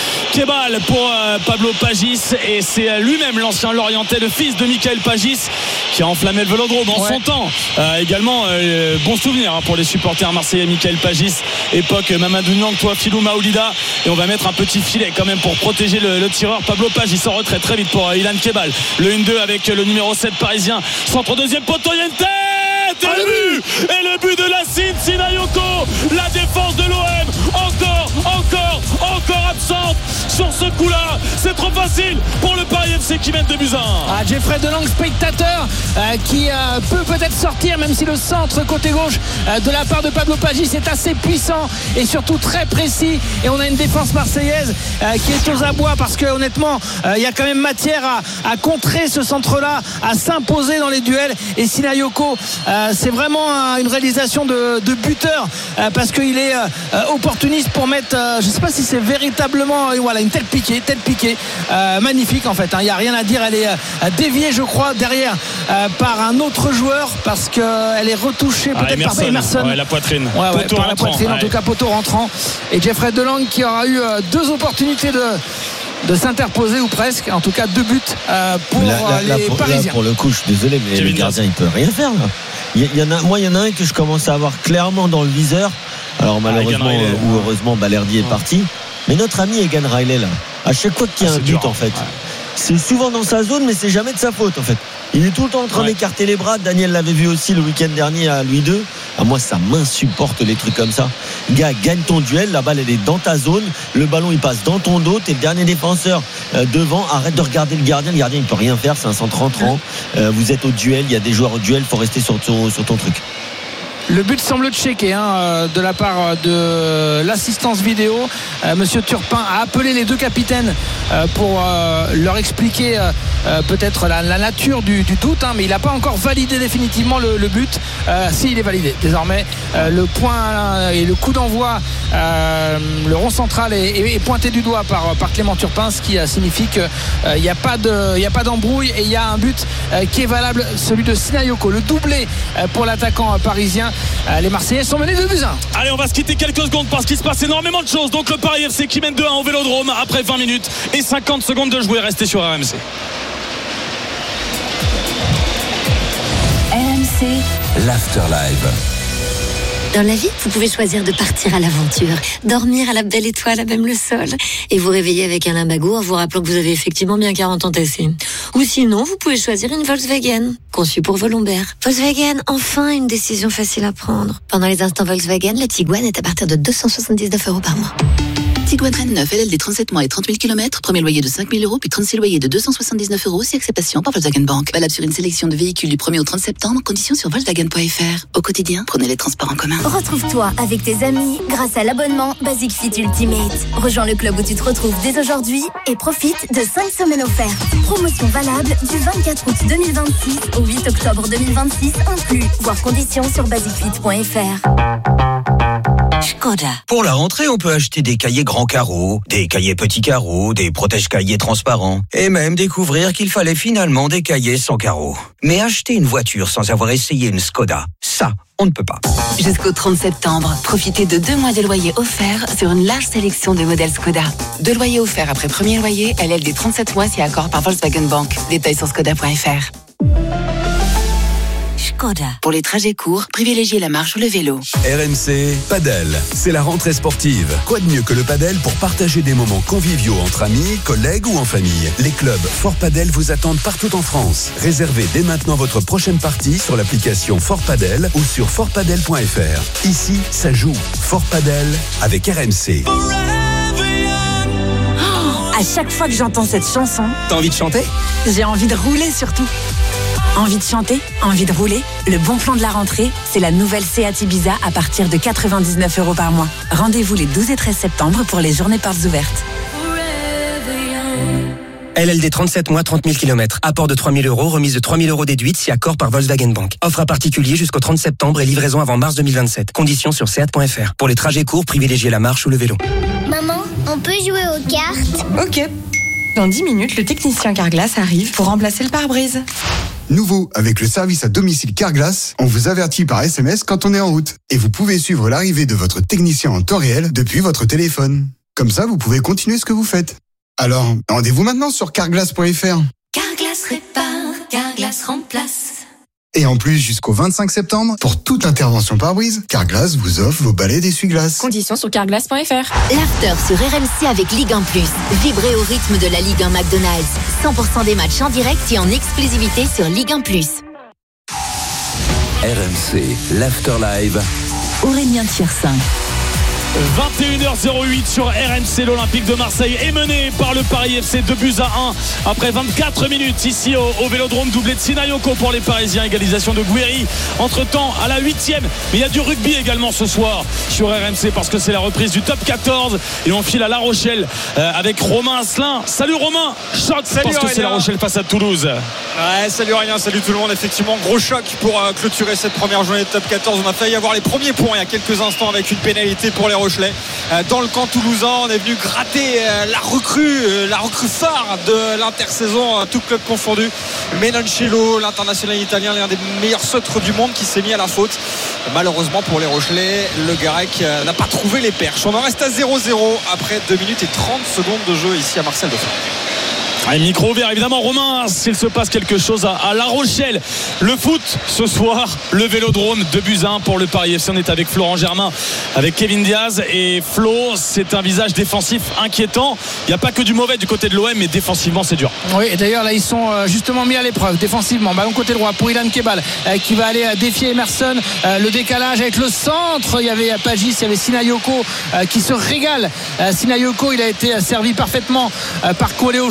Kebal pour euh, Pablo Pagis, et c'est euh, lui-même l'ancien Lorientais, le fils de Michael Pagis, qui a enflammé le Vélodrome en ouais. son temps. Euh, également euh, bon souvenir hein, pour les supporters marseillais. Michael Pagis, époque Mamadou Niang, toi Philou Maoulida, et on va mettre un petit filet quand même pour protéger le, le tireur Pablo Pagis en retrait très vite pour euh, Ilan Kebal. Le un deux avec le numéro sept parisien, centre deuxième poteau, il y a une tête et le but, et le but de Lassine Sinayoko. La défense de l'O M encore, encore, encore absente sur ce coup-là. C'est trop facile pour le Paris F C qui mène deux buts à un. Ah, Jeffrey Delangue, spectateur, euh, qui euh, peut peut-être sortir, même si le centre côté gauche euh, de la part de Pablo Pagis est assez puissant et surtout très précis. Et on a une défense marseillaise euh, qui est aux abois, parce que honnêtement, il euh, y a quand même matière à, à contrer ce centre-là, à s'imposer dans les duels. Et Sinayoko, euh, c'est vraiment euh, une réalisation de, de buteur, euh, parce qu'il est euh, opportuniste pour mettre, euh, je ne sais pas si c'est véritablement, euh, voilà, une telle piquée, telle piquée, euh, magnifique en fait. Il hein, n'y a rien à dire. Elle est euh, déviée, je crois, derrière euh, par un autre joueur, parce qu'elle est retouchée peut-être ah, Emerson, par Emerson. Ouais, la poitrine. Ouais, ouais, par la poitrine, ouais. En tout cas, poteau rentrant. Et Jeffrey Delangue qui aura eu euh, deux opportunités de. de s'interposer, ou presque, en tout cas deux buts euh, pour là, là, les là, pour, Parisiens. Là, pour le coup, je suis désolé, mais Kevin le gardien il peut rien faire là. Il y, y en a, moi il y en a un que je commence à avoir clairement dans le viseur. Alors malheureusement ah, ou heureusement Balerdi est ouais. parti, mais notre ami Egan Riley là, à chaque fois qu'il y a ah, un but dur, en fait ouais. c'est souvent dans sa zone, mais c'est jamais de sa faute en fait. Il est tout le temps en train ouais. d'écarter les bras. Daniel l'avait vu aussi le week-end dernier à Louis deux. Ah, moi ça m'insupporte les trucs comme ça. Gars, gagne ton duel, la balle elle est dans ta zone, le ballon il passe dans ton dos, t'es le dernier défenseur euh, devant, arrête de regarder le gardien, le gardien il peut rien faire, c'est un centre entrant. Euh, vous êtes au duel, il y a des joueurs au duel, faut rester sur ton, sur ton truc. Le but semble checké hein, de la part de l'assistance vidéo. Euh, Monsieur Turpin a appelé les deux capitaines euh, pour euh, leur expliquer euh, peut-être la, la nature du, du doute, hein, mais il n'a pas encore validé définitivement le, le but. Euh, si, il est validé désormais. Euh, le point et le coup d'envoi, euh, le rond central est, est, est pointé du doigt par, par Clément Turpin, ce qui euh, signifie qu'il n'y euh, a pas de, il n'y a pas d'embrouille et il y a un but euh, qui est valable, celui de Sinayoko, le doublé euh, pour l'attaquant euh, parisien. Les Marseillais sont menés deux buts à un. Allez, on va se quitter quelques secondes parce qu'il se passe énormément de choses. Donc le Paris F C qui mène deux à un au Vélodrome après vingt minutes et cinquante secondes de jouer. Restez sur R M C. R M C, l'Afterlife. dans la vie, vous pouvez choisir de partir à l'aventure, dormir à la belle étoile, à même le sol, et vous réveiller avec un lumbago en vous rappelant que vous avez effectivement bien quarante ans tassés. Ou sinon, vous pouvez choisir une Volkswagen, conçue pour vos lombaires. Volkswagen, enfin une décision facile à prendre. Pendant les instants Volkswagen, la Tiguan est à partir de deux cent soixante-dix-neuf euros par mois. Tiguan Rennes neuf, L L D trente-sept mois et trente mille kilomètres, premier loyer de cinq mille euros, puis trente-six loyers de deux cent soixante-dix-neuf euros, si acceptation par Volkswagen Bank. Valable sur une sélection de véhicules du premier au trente septembre, conditions sur Volkswagen point F R. Au quotidien, prenez les transports en commun. Retrouve-toi avec tes amis grâce à l'abonnement Basic Fit Ultimate. Rejoins le club où tu te retrouves dès aujourd'hui et profite de cinq semaines offertes. Promotion valable du vingt-quatre août deux mille vingt-six au huit octobre deux mille vingt-six inclus. Voir conditions sur basic fit point F R. Skoda. Pour la rentrée, on peut acheter des cahiers grands carreaux, des cahiers petits carreaux, des protège-cahiers transparents, et même découvrir qu'il fallait finalement des cahiers sans carreaux. Mais acheter une voiture sans avoir essayé une Skoda, ça, on ne peut pas. Jusqu'au trente septembre, profitez de deux mois de loyer offerts sur une large sélection de modèles Skoda. Deux loyers offerts après premier loyer, L L D trente-sept mois si accord par Volkswagen Bank. Détails sur skoda point F R. Skoda. Pour les trajets courts, privilégiez la marche ou le vélo. R M C Padel, c'est la rentrée sportive. Quoi de mieux que le padel pour partager des moments conviviaux entre amis, collègues ou en famille. Les clubs Fort Padel vous attendent partout en France. Réservez dès maintenant votre prochaine partie sur l'application Fort Padel ou sur fort padel point F R. Ici, ça joue. Fort Padel avec R M C. Oh, à chaque fois que j'entends cette chanson, t'as envie de chanter ? J'ai envie de rouler surtout. Envie de chanter, envie de rouler. Le bon plan de la rentrée, c'est la nouvelle Seat Ibiza à partir de quatre-vingt-dix-neuf euros par mois. Rendez-vous les douze et treize septembre pour les journées portes ouvertes. L L D trente-sept mois, trente mille kilomètres. Apport de trois mille euros, remise de trois mille euros déduite si accord par Volkswagen Bank. Offre à particulier jusqu'au trente septembre et livraison avant mars deux mille vingt-sept. Conditions sur seat point F R. Pour les trajets courts, privilégiez la marche ou le vélo. Maman, on peut jouer aux cartes ? Ok. Dans dix minutes, le technicien Carglass arrive pour remplacer le pare-brise. Nouveau, avec le service à domicile Carglass, on vous avertit par S M S quand on est en route. Et vous pouvez suivre l'arrivée de votre technicien en temps réel depuis votre téléphone. Comme ça, vous pouvez continuer ce que vous faites. Alors, rendez-vous maintenant sur carglass point F R. Carglass répare, Carglass remplace. Et en plus, jusqu'au vingt-cinq septembre, pour toute intervention pare-brise, Carglass vous offre vos balais d'essuie-glace. Conditions sur carglass point F R. L'after sur R M C avec Ligue un plus. Vibrez au rythme de la Ligue un McDonald's. cent pour cent des matchs en direct et en exclusivité sur Ligue un plus. R M C, l'Afterlife. Aurélien Thiersin. vingt et une heures huit sur R M C. L'Olympique de Marseille est mené par le Paris F C, deux buts à un après vingt-quatre minutes ici au, au Vélodrome. Doublé de Sinayoko pour les Parisiens, égalisation de Guéry entre temps à la huitième. Mais il y a du rugby également ce soir sur R M C parce que c'est la reprise du top quatorze et on file à La Rochelle euh, avec Romain Asselin. Salut Romain, choc salut parce que c'est La Rochelle face à Toulouse. Ouais, salut Aurélien, salut tout le monde. Effectivement, gros choc pour euh, clôturer cette première journée de top quatorze. On a failli avoir les premiers points il y a quelques instants avec une pénalité pour les Rochelais. Dans le camp toulousain, on est venu gratter la recrue, la recrue phare de l'intersaison, tout club confondu. Menoncello, l'international italien, l'un des meilleurs sautres du monde qui s'est mis à la faute. Malheureusement pour les Rochelais, le Garec n'a pas trouvé les perches. On en reste à zéro zéro après deux minutes et trente secondes de jeu ici à Marcel de Fort. Allez, micro ouvert évidemment. Romain, s'il se passe quelque chose à, à La Rochelle, le foot ce soir, le Vélodrome, deux buts à un pour le Paris F C. On est avec Florent Germain, avec Kevin Diaz et Flo. C'est un visage défensif inquiétant. Il n'y a pas que du mauvais du côté de l'O M, mais défensivement c'est dur. Oui, et d'ailleurs là ils sont justement mis à l'épreuve défensivement. Ballon côté droit pour Ilan Kebal qui va aller défier Emerson. Le décalage avec le centre, il y avait Pagis, il y avait Sinayoko qui se régale. Sinayoko, il a été servi parfaitement par Coléo Chaud des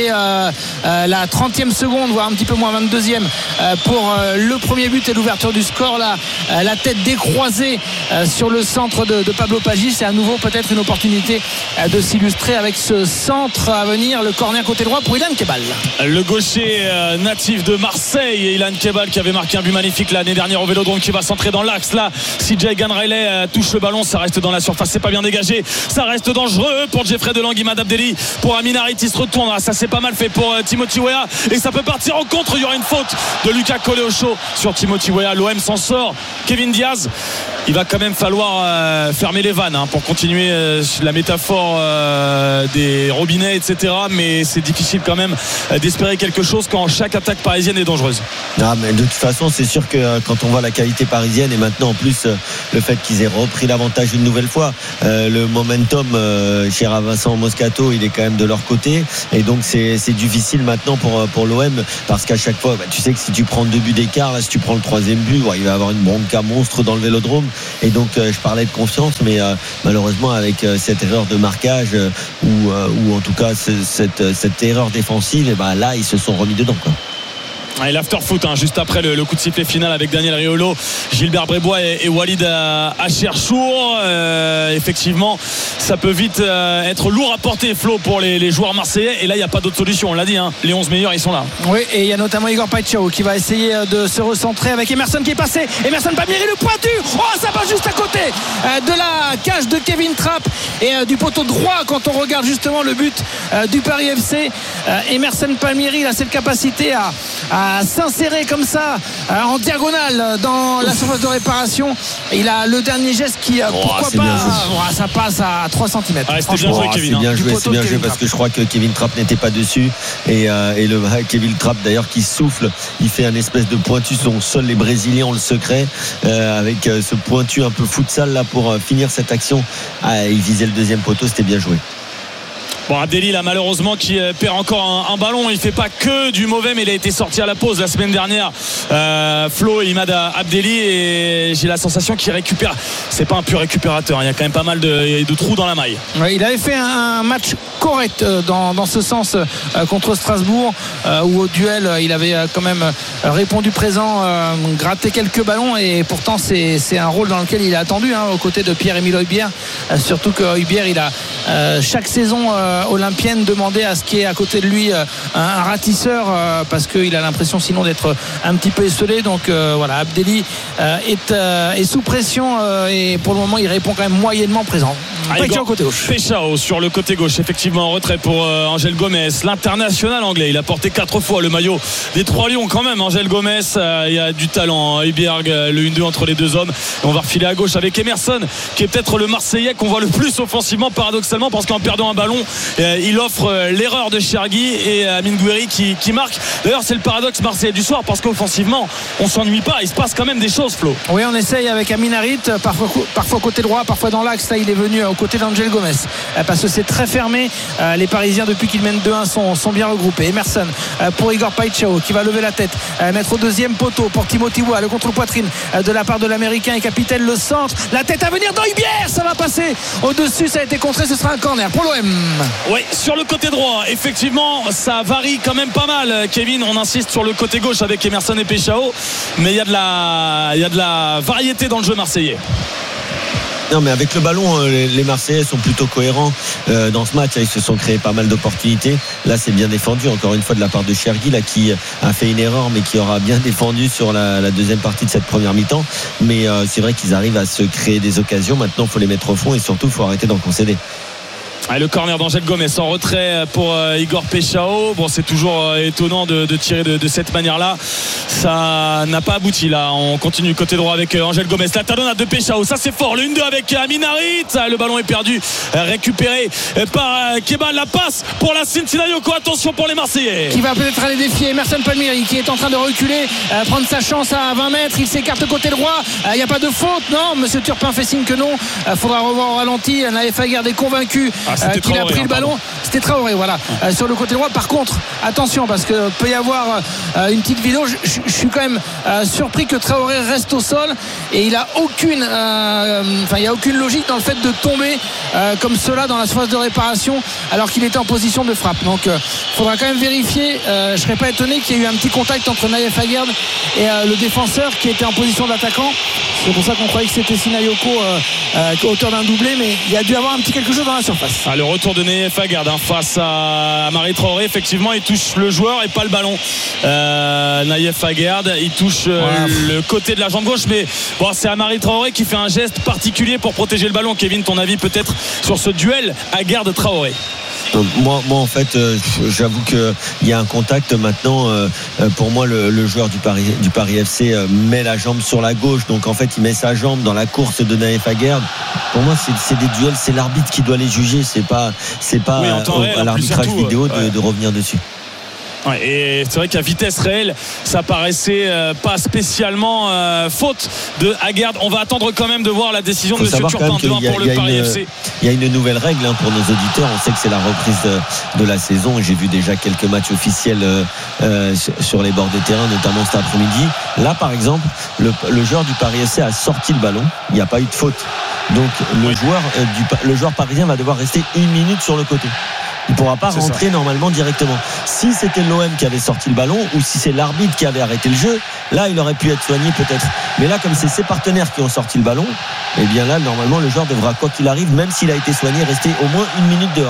est euh, euh, la trentième seconde, voire un petit peu moins, vingt-deuxième euh, pour euh, le premier but et l'ouverture du score. Là, euh, la tête décroisée euh, sur le centre de, de Pablo Pagis. C'est à nouveau peut-être une opportunité euh, de s'illustrer avec ce centre à venir. Le corner côté droit pour Ilan Kebal. Le gaucher euh, natif de Marseille, Ilan Kebal, qui avait marqué un but magnifique l'année dernière au Vélodrome, qui va centrer dans l'axe. Là, si Jay Ganraillet euh, touche le ballon, ça reste dans la surface, c'est pas bien dégagé, ça reste dangereux pour Jeffrey Delang. Imad Abdelli pour Amin Harit, il se retourne, ça c'est pas mal fait pour euh, Timothy Weah, et ça peut partir en contre. Il y aura une faute de Lucas Coleocho sur Timothy Weah. L'O M s'en sort. Kevin Diaz, il va quand même falloir euh, fermer les vannes hein, pour continuer euh, la métaphore euh, des robinets, et cetera. Mais c'est difficile quand même euh, d'espérer quelque chose quand chaque attaque parisienne est dangereuse. Ah, mais de toute façon, c'est sûr que euh, quand on voit la qualité parisienne et maintenant en plus euh, le fait qu'ils aient repris l'avantage une nouvelle fois, euh, le momentum euh, chez Vincent Moscato, il est quand même de leur côté, et donc c'est, c'est difficile maintenant pour, pour l'O M, parce qu'à chaque fois, bah, tu sais que si tu prends deux buts d'écart, là, si tu prends le troisième but, ouais, il va y avoir une bronca monstre dans le Vélodrome. Et donc euh, je parlais de confiance, mais euh, malheureusement avec euh, cette erreur de marquage euh, ou, euh, ou en tout cas ce, cette, cette erreur défensive, et bah, là ils se sont remis dedans quoi. Et l'after-foot hein, juste après le, le coup de sifflet final avec Daniel Riolo, Gilbert Brébois et, et Walid Acherchour. Euh, effectivement, ça peut vite euh, être lourd à porter, Flo, pour les, les joueurs marseillais. Et là, il n'y a pas d'autre solution. On l'a dit, hein, les onze meilleurs, ils sont là. Oui, et il y a notamment Igor Paixão qui va essayer de se recentrer avec Emerson qui est passé. Emerson Palmieri, le pointu. Oh, ça passe juste à côté euh, de la cage de Kevin Trapp et euh, du poteau droit. Quand on regarde justement le but euh, du Paris F C, euh, Emerson Palmieri, il a cette capacité à, à à s'insérer comme ça euh, en diagonale dans la surface de réparation. Il a le dernier geste qui euh, oh, pourquoi pas oh, ça passe à trois centimètres. Ah, c'était bien joué, oh, Kevin, c'est bien hein. joué, c'est bien joué parce que je crois que Kevin Trapp n'était pas dessus, et, euh, et le Kevin Trapp d'ailleurs qui souffle, il fait un espèce de pointu, dont seuls les Brésiliens ont le secret, euh, avec euh, ce pointu un peu futsal là pour euh, finir cette action. Ah, il visait le deuxième poteau, c'était bien joué. Bon, Abdelli là malheureusement qui perd encore un, un ballon. Il fait pas que du mauvais, mais il a été sorti à la pause la semaine dernière, euh, Flo et Imad Abdelli, et j'ai la sensation qu'il récupère. C'est pas un pur récupérateur, il y a quand même pas mal de, de trous dans la maille. Ouais, il avait fait un match correct dans, dans ce sens euh, contre Strasbourg, euh, où au duel il avait quand même répondu présent, euh, gratté quelques ballons, et pourtant c'est, c'est un rôle dans lequel il est attendu hein, aux côtés de Pierre-Emile Højbjerg, euh, surtout que Højbjerg il a euh, chaque saison euh, olympienne demandé à ce qu'il y ait à côté de lui un, un ratisseur, euh, parce qu'il a l'impression sinon d'être un petit peu esselé. Donc euh, voilà, Abdelli euh, est, euh, est sous pression, euh, et pour le moment il répond quand même moyennement présent. Paixão côté gauche. Paixão sur le côté gauche, effectivement en retrait pour euh, Angel Gomez, l'international anglais. Il a porté quatre fois le maillot des Trois Lions quand même. Angel Gomez, euh, il y a du talent. Højbjerg, le un deux entre les deux hommes. Et on va refiler à gauche avec Emerson, qui est peut-être le Marseillais qu'on voit le plus offensivement, paradoxalement, parce qu'en perdant un ballon, euh, il offre euh, l'erreur de Chergui et Amin Gouiri qui, qui marque. D'ailleurs, c'est le paradoxe marseillais du soir, parce qu'offensivement, on s'ennuie pas. Il se passe quand même des choses, Flo. Oui, on essaye avec Amin Harit, parfois, parfois côté droit, parfois dans l'axe. Là, il est venu aux côtés d'Angel Gomez, parce que c'est très fermé. Les Parisiens, depuis qu'ils mènent deux un, sont, sont bien regroupés. Emerson pour Igor Paixão, qui va lever la tête, mettre au deuxième poteau pour Timothy Weah, le contre-poitrine de la part de l'Américain et capitaine, le centre, la tête à venir d'Højbjerg, ça va passer au-dessus, ça a été contré, ce sera un corner pour l'O M. Oui, sur le côté droit, effectivement, ça varie quand même pas mal, Kevin. On insiste sur le côté gauche avec Emerson et Paixão, mais il y a de la, il y a de la variété dans le jeu marseillais. Non, mais avec le ballon, les Marseillais sont plutôt cohérents euh, dans ce match. Ils se sont créés pas mal d'opportunités. Là, c'est bien défendu, encore une fois, de la part de Chergui, là, qui a fait une erreur, mais qui aura bien défendu sur la, la deuxième partie de cette première mi-temps. Mais euh, c'est vrai qu'ils arrivent à se créer des occasions. Maintenant, il faut les mettre au fond, et surtout, il faut arrêter d'en concéder. Ah, le corner d'Angel Gomez en retrait pour euh, Igor Paixão. Bon, c'est toujours euh, étonnant de, de tirer de, de cette manière-là. Ça n'a pas abouti là. On continue côté droit avec euh, Angel Gomez. La talonnade de Paixão, ça c'est fort. Le un deux avec Amin Harit. Ah, le ballon est perdu, euh, récupéré euh, par euh, Kebal. La passe pour la Cincinayoko. Attention pour les Marseillais. Qui va peut-être aller défier Emerson Palmieri, qui est en train de reculer, euh, prendre sa chance à vingt mètres. Il s'écarte côté droit. Il euh, n'y a pas de faute. Non, monsieur Turpin fait signe que non. Il euh, faudra revoir au ralenti. Naïf Aguerd est convaincu ah, euh, qu'il Traoré, a pris hein, le ballon. pardon. C'était Traoré, voilà, euh, sur le côté droit. Par contre, attention, parce que peut y avoir euh, une petite vidéo. Je, je, je suis quand même euh, surpris que Traoré reste au sol et il a aucune, enfin, euh, il y a aucune logique dans le fait de tomber euh, comme cela dans la surface de réparation alors qu'il était en position de frappe. Donc, il euh, faudra quand même vérifier. Euh, je serais pas étonné qu'il y ait eu un petit contact entre Naïef Aguerd et euh, le défenseur qui était en position d'attaquant. C'est pour ça qu'on croyait que c'était Sinayoko euh, euh, auteur d'un doublé, mais il y a dû avoir un petit quelque chose dans la surface. Ah, le retour de Naïef Aguerd hein, face à Amari Traoré, effectivement il touche le joueur et pas le ballon. euh, Naïef Aguerd il touche euh, ouais. le côté de la jambe gauche, mais bon, c'est Amari Traoré qui fait un geste particulier pour protéger le ballon. Kevin, ton avis peut-être sur ce duel Aguerd-Traoré? Moi, moi en fait euh, j'avoue qu'il y a un contact maintenant. euh, pour moi le, le joueur du Paris, du Paris F C euh, met la jambe sur la gauche, donc en fait il met sa jambe dans la course de Naïef Aguerd. Pour moi c'est, c'est des duels, c'est l'arbitre qui doit les juger, c'est pas, c'est pas oui, euh, réel, à l'arbitrage surtout, vidéo ouais. de, de revenir dessus. Ouais, et c'est vrai qu'à vitesse réelle ça paraissait euh, pas spécialement euh, faute de Aguerd. On va attendre quand même de voir la décision de M. Turpin pour le Paris F C. Il y a une nouvelle règle hein, pour nos auditeurs. On sait que c'est la reprise de, de la saison. J'ai vu déjà quelques matchs officiels euh, euh, sur les bords de terrain, notamment cet après-midi. Là par exemple le, le joueur du Paris F C a sorti le ballon, il n'y a pas eu de faute, donc le, oui. joueur, euh, du, le joueur parisien va devoir rester une minute sur le côté. Il ne pourra pas c'est rentrer ça. normalement directement. Si c'était l'O M qui avait sorti le ballon ou si c'est l'arbitre qui avait arrêté le jeu, là il aurait pu être soigné peut-être. Mais là comme c'est ses partenaires qui ont sorti le ballon, eh bien là normalement le joueur devra quoi qu'il arrive, même s'il a été soigné, rester au moins une minute dehors.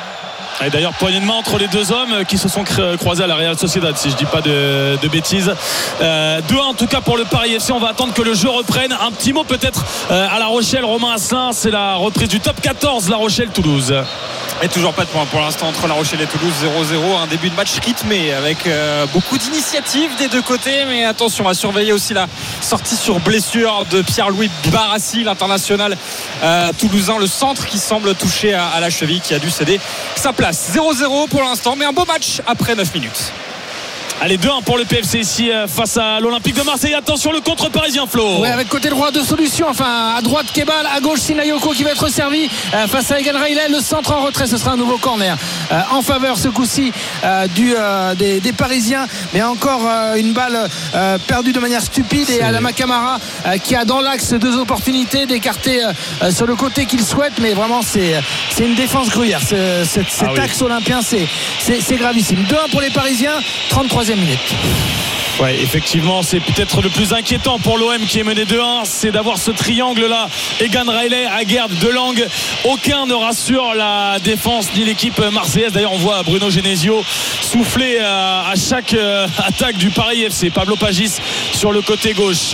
Et d'ailleurs poignée de main entre les deux hommes qui se sont croisés à la Real Sociedad, si je dis pas de, de bêtises. euh, deux un en tout cas pour le Paris F C. On va attendre que le jeu reprenne. Un petit mot peut-être euh, à La Rochelle. Romain Asselin, c'est la reprise du top quatorze La Rochelle-Toulouse. Et toujours pas de point pour l'instant entre La Rochelle et Toulouse. Zéro zéro, un début de match rythmé avec euh, beaucoup d'initiatives des deux côtés, mais attention à surveiller aussi la sortie sur blessure de Pierre-Louis Barassi, l'international euh, toulousain, le centre qui semble toucher à, à la cheville, qui a dû céder sa place. Zéro zéro pour l'instant, mais un beau match après neuf minutes. Allez, deux un pour le P F C ici face à l'Olympique de Marseille. Attention, le contre parisien, Flo. Oui, avec côté droit deux solutions. Enfin, à droite Kebal, à gauche Sinayoko qui va être servi euh, face à Egan Reilly. Le centre en retrait, ce sera un nouveau corner euh, en faveur ce coup-ci euh, du, euh, des, des Parisiens. Mais encore euh, une balle euh, perdue de manière stupide. C'est... Et Adama Camara euh, qui a dans l'axe deux opportunités d'écarter euh, sur le côté qu'il souhaite. Mais vraiment, c'est, c'est une défense gruyère. C'est, c'est, cet ah, axe oui. olympien, c'est, c'est, c'est gravissime. deux un pour les Parisiens, trente-troisième minute. Ouais, effectivement, c'est peut-être le plus inquiétant pour l'O M qui est mené deux un, c'est d'avoir ce triangle-là. Egan Reilly, Aguerd, Delangue. Aucun ne rassure la défense ni l'équipe marseillaise. D'ailleurs, on voit Bruno Genesio souffler à chaque attaque du Paris F C. Pablo Pagis sur le côté gauche,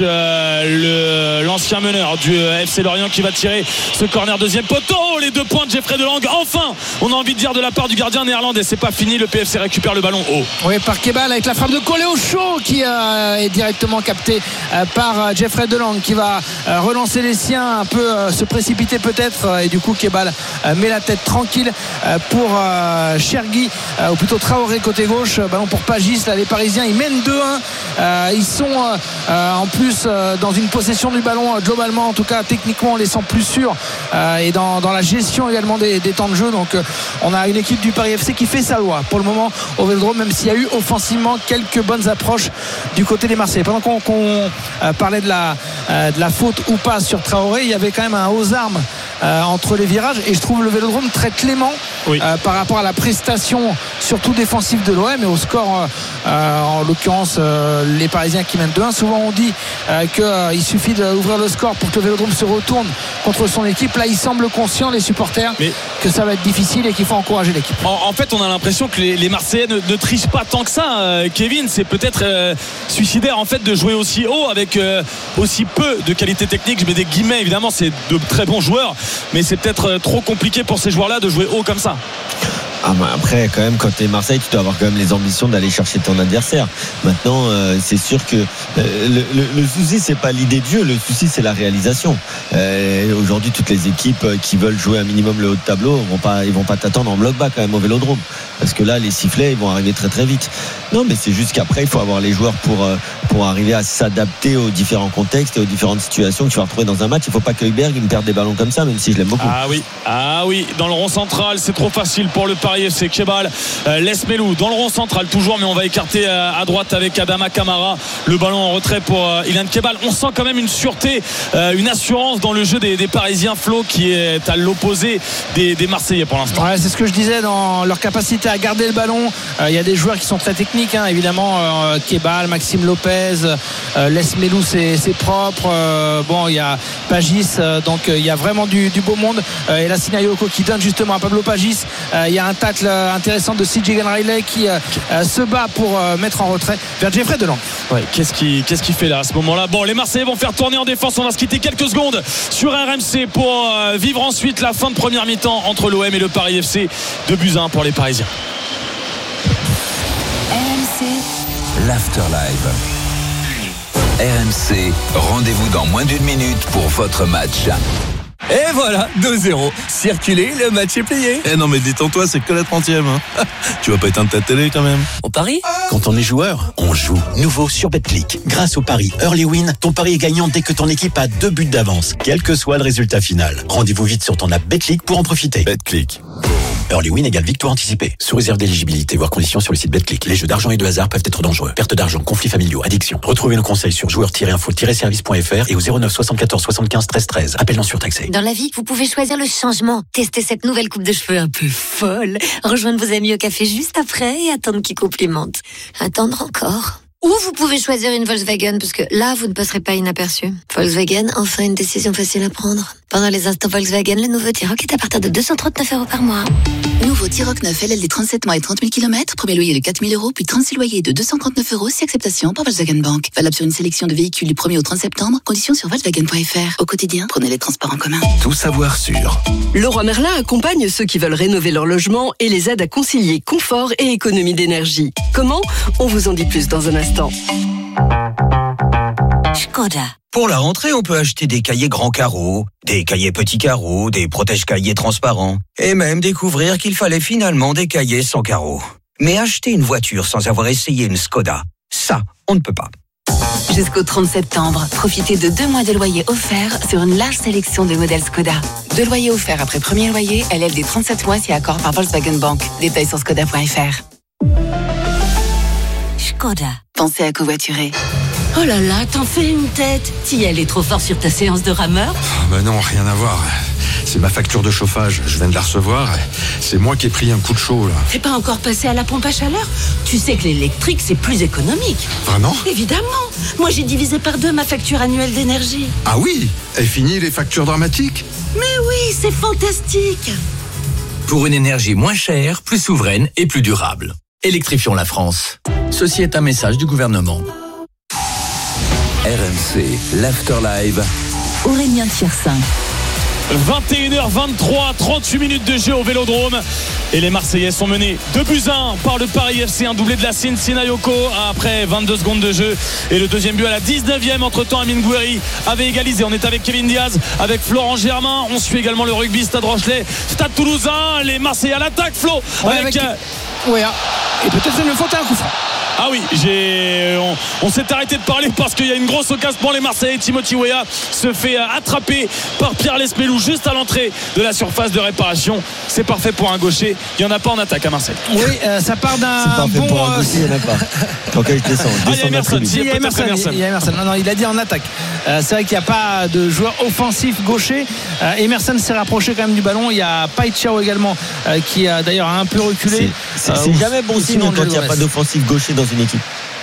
euh, le, l'ancien meneur du F C Lorient qui va tirer ce corner deuxième poteau. Les deux points de Jeffrey Delangue. Enfin, on a envie de dire de la part du gardien néerlandais, c'est pas fini. Le P F C récupère le ballon haut. Oui, par Kebal avec la frappe de Collé au chaud qui qui euh, est directement capté euh, par euh, Jeffrey Delangue qui va euh, relancer les siens, un peu euh, se précipiter peut-être euh, et du coup Kebal euh, met la tête tranquille euh, pour euh, Chergui euh, ou plutôt Traoré côté gauche, ballon pour Pagis. Là les Parisiens ils mènent deux un, euh, ils sont euh, en plus euh, dans une possession du ballon euh, globalement, en tout cas techniquement on les sent plus sûrs euh, et dans, dans la gestion également des, des temps de jeu. Donc euh, on a une équipe du Paris F C qui fait sa loi pour le moment au Vélodrome, même s'il y a eu offensivement quelques bonnes approches du côté des Marseillais. Pendant qu'on, qu'on euh, parlait de la, euh, de la faute ou pas sur Traoré, il y avait quand même un aux armes euh, entre les virages et je trouve le Vélodrome très clément oui. euh, par rapport à la prestation surtout défensive de l'O M et au score euh, en l'occurrence euh, les Parisiens qui mènent deux un. Souvent on dit euh, qu'il euh, suffit d'ouvrir le score pour que le Vélodrome se retourne contre son équipe. Là ils semblent conscients les supporters mais que ça va être difficile et qu'il faut encourager l'équipe. En, en fait on a l'impression que les, les Marseillais ne, ne trichent pas tant que ça, euh, Kevin. C'est peut-être euh, suicidaire en fait de jouer aussi haut avec euh, aussi peu de qualité technique. Je mets des guillemets, évidemment c'est de très bons joueurs, mais c'est peut-être euh, trop compliqué pour ces joueurs là de jouer haut comme ça. Ah, après, quand même, quand tu es Marseille, tu dois avoir quand même les ambitions d'aller chercher ton adversaire. Maintenant, euh, c'est sûr que euh, le, le, le souci, c'est pas l'idée de jeu, le souci, c'est la réalisation. Euh, aujourd'hui, toutes les équipes qui veulent jouer un minimum le haut de tableau, vont pas, ils vont pas t'attendre en bloc bas quand même au Vélodrome, parce que là, les sifflets, ils vont arriver très très vite. Non, mais c'est juste qu'après, il faut avoir les joueurs pour euh, pour arriver à s'adapter aux différents contextes et aux différentes situations que tu vas retrouver dans un match. Il faut pas que Hubert il me perde des ballons comme ça, même si je l'aime beaucoup. Ah oui, ah oui, dans le rond central, c'est trop facile pour le Paris F C. Kebal euh, laisse Melou dans le rond central toujours, mais on va écarter euh, à droite avec Adama Kamara. Le ballon en retrait pour euh, Ilan Kebal. On sent quand même une sûreté, euh, une assurance dans le jeu des, des Parisiens, Flo, qui est à l'opposé des, des Marseillais pour l'instant. Ouais, c'est ce que je disais dans leur capacité à garder le ballon. Il euh, y a des joueurs qui sont très techniques, hein, évidemment. Euh, Kebal, Maxime Lopez, euh, Les Melou, c'est, c'est propre. Euh, bon, il y a Pagis, euh, donc il euh, y a vraiment du, du beau monde. Euh, et là, Sinayoko qui donne justement à Pablo Pagis. Il euh, y a un tacle intéressant de C J Riley qui euh, euh, se bat pour euh, mettre en retrait vers Jeffrey Deland. Ouais, qu'est-ce qu'il qu'est-ce qu'il fait là à ce moment-là? Bon, les Marseillais vont faire tourner en défense. On va se quitter quelques secondes sur R M C pour euh, vivre ensuite la fin de première mi-temps entre l'O M et le Paris F C. deux buts à un pour les Parisiens. R M C l'Afterlife. R M C, rendez-vous dans moins d'une minute pour votre match. Et voilà, deux zéro. Circulez, le match est plié. Eh non mais détends-toi, c'est que la trentième. Hein. Tu vas pas éteindre ta télé quand même. On parie ? Quand on est joueur, on joue. Nouveau sur Betclic. Grâce au pari Early Win, ton pari est gagnant dès que ton équipe a deux buts d'avance, quel que soit le résultat final. Rendez-vous vite sur ton app Betclic pour en profiter. Betclic. Early Win égale victoire anticipée. Sous réserve d'éligibilité, voire conditions sur le site Betclic. Les jeux d'argent et de hasard peuvent être dangereux. Perte d'argent, conflits familiaux, addiction. Retrouvez nos conseils sur joueurs tiret info tiret service point f r et au zéro neuf soixante-quatorze soixante-quinze treize treize. Appel non surtaxé. Dans la vie, vous pouvez choisir le changement. Testez cette nouvelle coupe de cheveux un peu folle. Rejoindre vos amis au café juste après et attendre qu'ils complimentent. Attendre encore. Ou vous pouvez choisir une Volkswagen, parce que là, vous ne passerez pas inaperçu. Volkswagen, enfin une décision facile à prendre. Pendant les instants Volkswagen, le nouveau T-Roc est à partir de deux cent trente-neuf euros par mois. Nouveau T-Roc neuf L L D trente-sept mois et trente mille kilomètres. Premier loyer de quatre mille euros, puis trente-six loyers de deux cent trente-neuf euros, si acceptation par Volkswagen Bank. Valable sur une sélection de véhicules du premier au trente septembre. Conditions sur Volkswagen point f r. Au quotidien, prenez les transports en commun. Tout savoir sur Leroy Merlin accompagne ceux qui veulent rénover leur logement et les aide à concilier confort et économie d'énergie. Comment ? On vous en dit plus dans un instant. Skoda. Pour la rentrée, on peut acheter des cahiers grands carreaux, des cahiers petits carreaux, des protège-cahiers transparents, et même découvrir qu'il fallait finalement des cahiers sans carreaux. Mais acheter une voiture sans avoir essayé une Skoda, ça, on ne peut pas. Jusqu'au trente septembre, profitez de deux mois de loyer offert sur une large sélection de modèles Skoda. Deux loyers offerts après premier loyer, L L D trente-sept mois si accord par Volkswagen Bank. Détails sur skoda point f r. Skoda. Pensez à covoiturer. Oh là là, t'en fais une tête. Si elle est trop fort sur ta séance de rameur. Oh ben non, rien à voir. C'est ma facture de chauffage, je viens de la recevoir. C'est moi qui ai pris un coup de chaud là. T'es pas encore passé à la pompe à chaleur? Tu sais que l'électrique c'est plus économique. Vraiment? Évidemment. Moi j'ai divisé par deux ma facture annuelle d'énergie. Ah oui? Et fini les factures dramatiques? Mais oui, c'est fantastique. Pour une énergie moins chère, plus souveraine et plus durable. Électrifions la France. Ceci est un message du gouvernement. R M C, l'Afterlife. Aurélien Tiersin. vingt et une heures vingt-trois, trente-huit minutes de jeu au Vélodrome. Et les Marseillais sont menés deux buts à un par le Paris F C. Un doublé de Lassine Sinayoko après vingt-deux secondes de jeu. Et le deuxième but à la dix-neuvième. Entre-temps, Amine Gouiri avait égalisé. On est avec Kevin Diaz, avec Florent Germain. On suit également le rugby Stade Rochelet, Stade Toulousain. Les Marseillais à l'attaque, Flo. Ouais, avec... avec... Ouais, et peut-être une faute à un coup franc. Ah oui, j'ai... on, on s'est arrêté de parler parce qu'il y a une grosse occasion pour les Marseillais. Timothy Weah se fait attraper par Pierre Lesmelou juste à l'entrée de la surface de réparation. C'est parfait pour un gaucher. Il n'y en a pas en attaque à Marseille. Oui, euh, ça part d'un c'est parfait bon... pour un gaucher, il n'y en a pas. Donc je descends. Ah, il y a Emerson. Si, il y a Emerson, il y a Emerson. Non, non, il a dit en attaque. Euh, c'est vrai qu'il n'y a pas de joueur offensif gaucher. Euh, Emerson s'est rapproché quand même du ballon. Il y a Pai Chiao également euh, qui a d'ailleurs un peu reculé. C'est, c'est, euh, c'est jamais bon signe quand il n'y a pas d'offensif gaucher dans une équipe.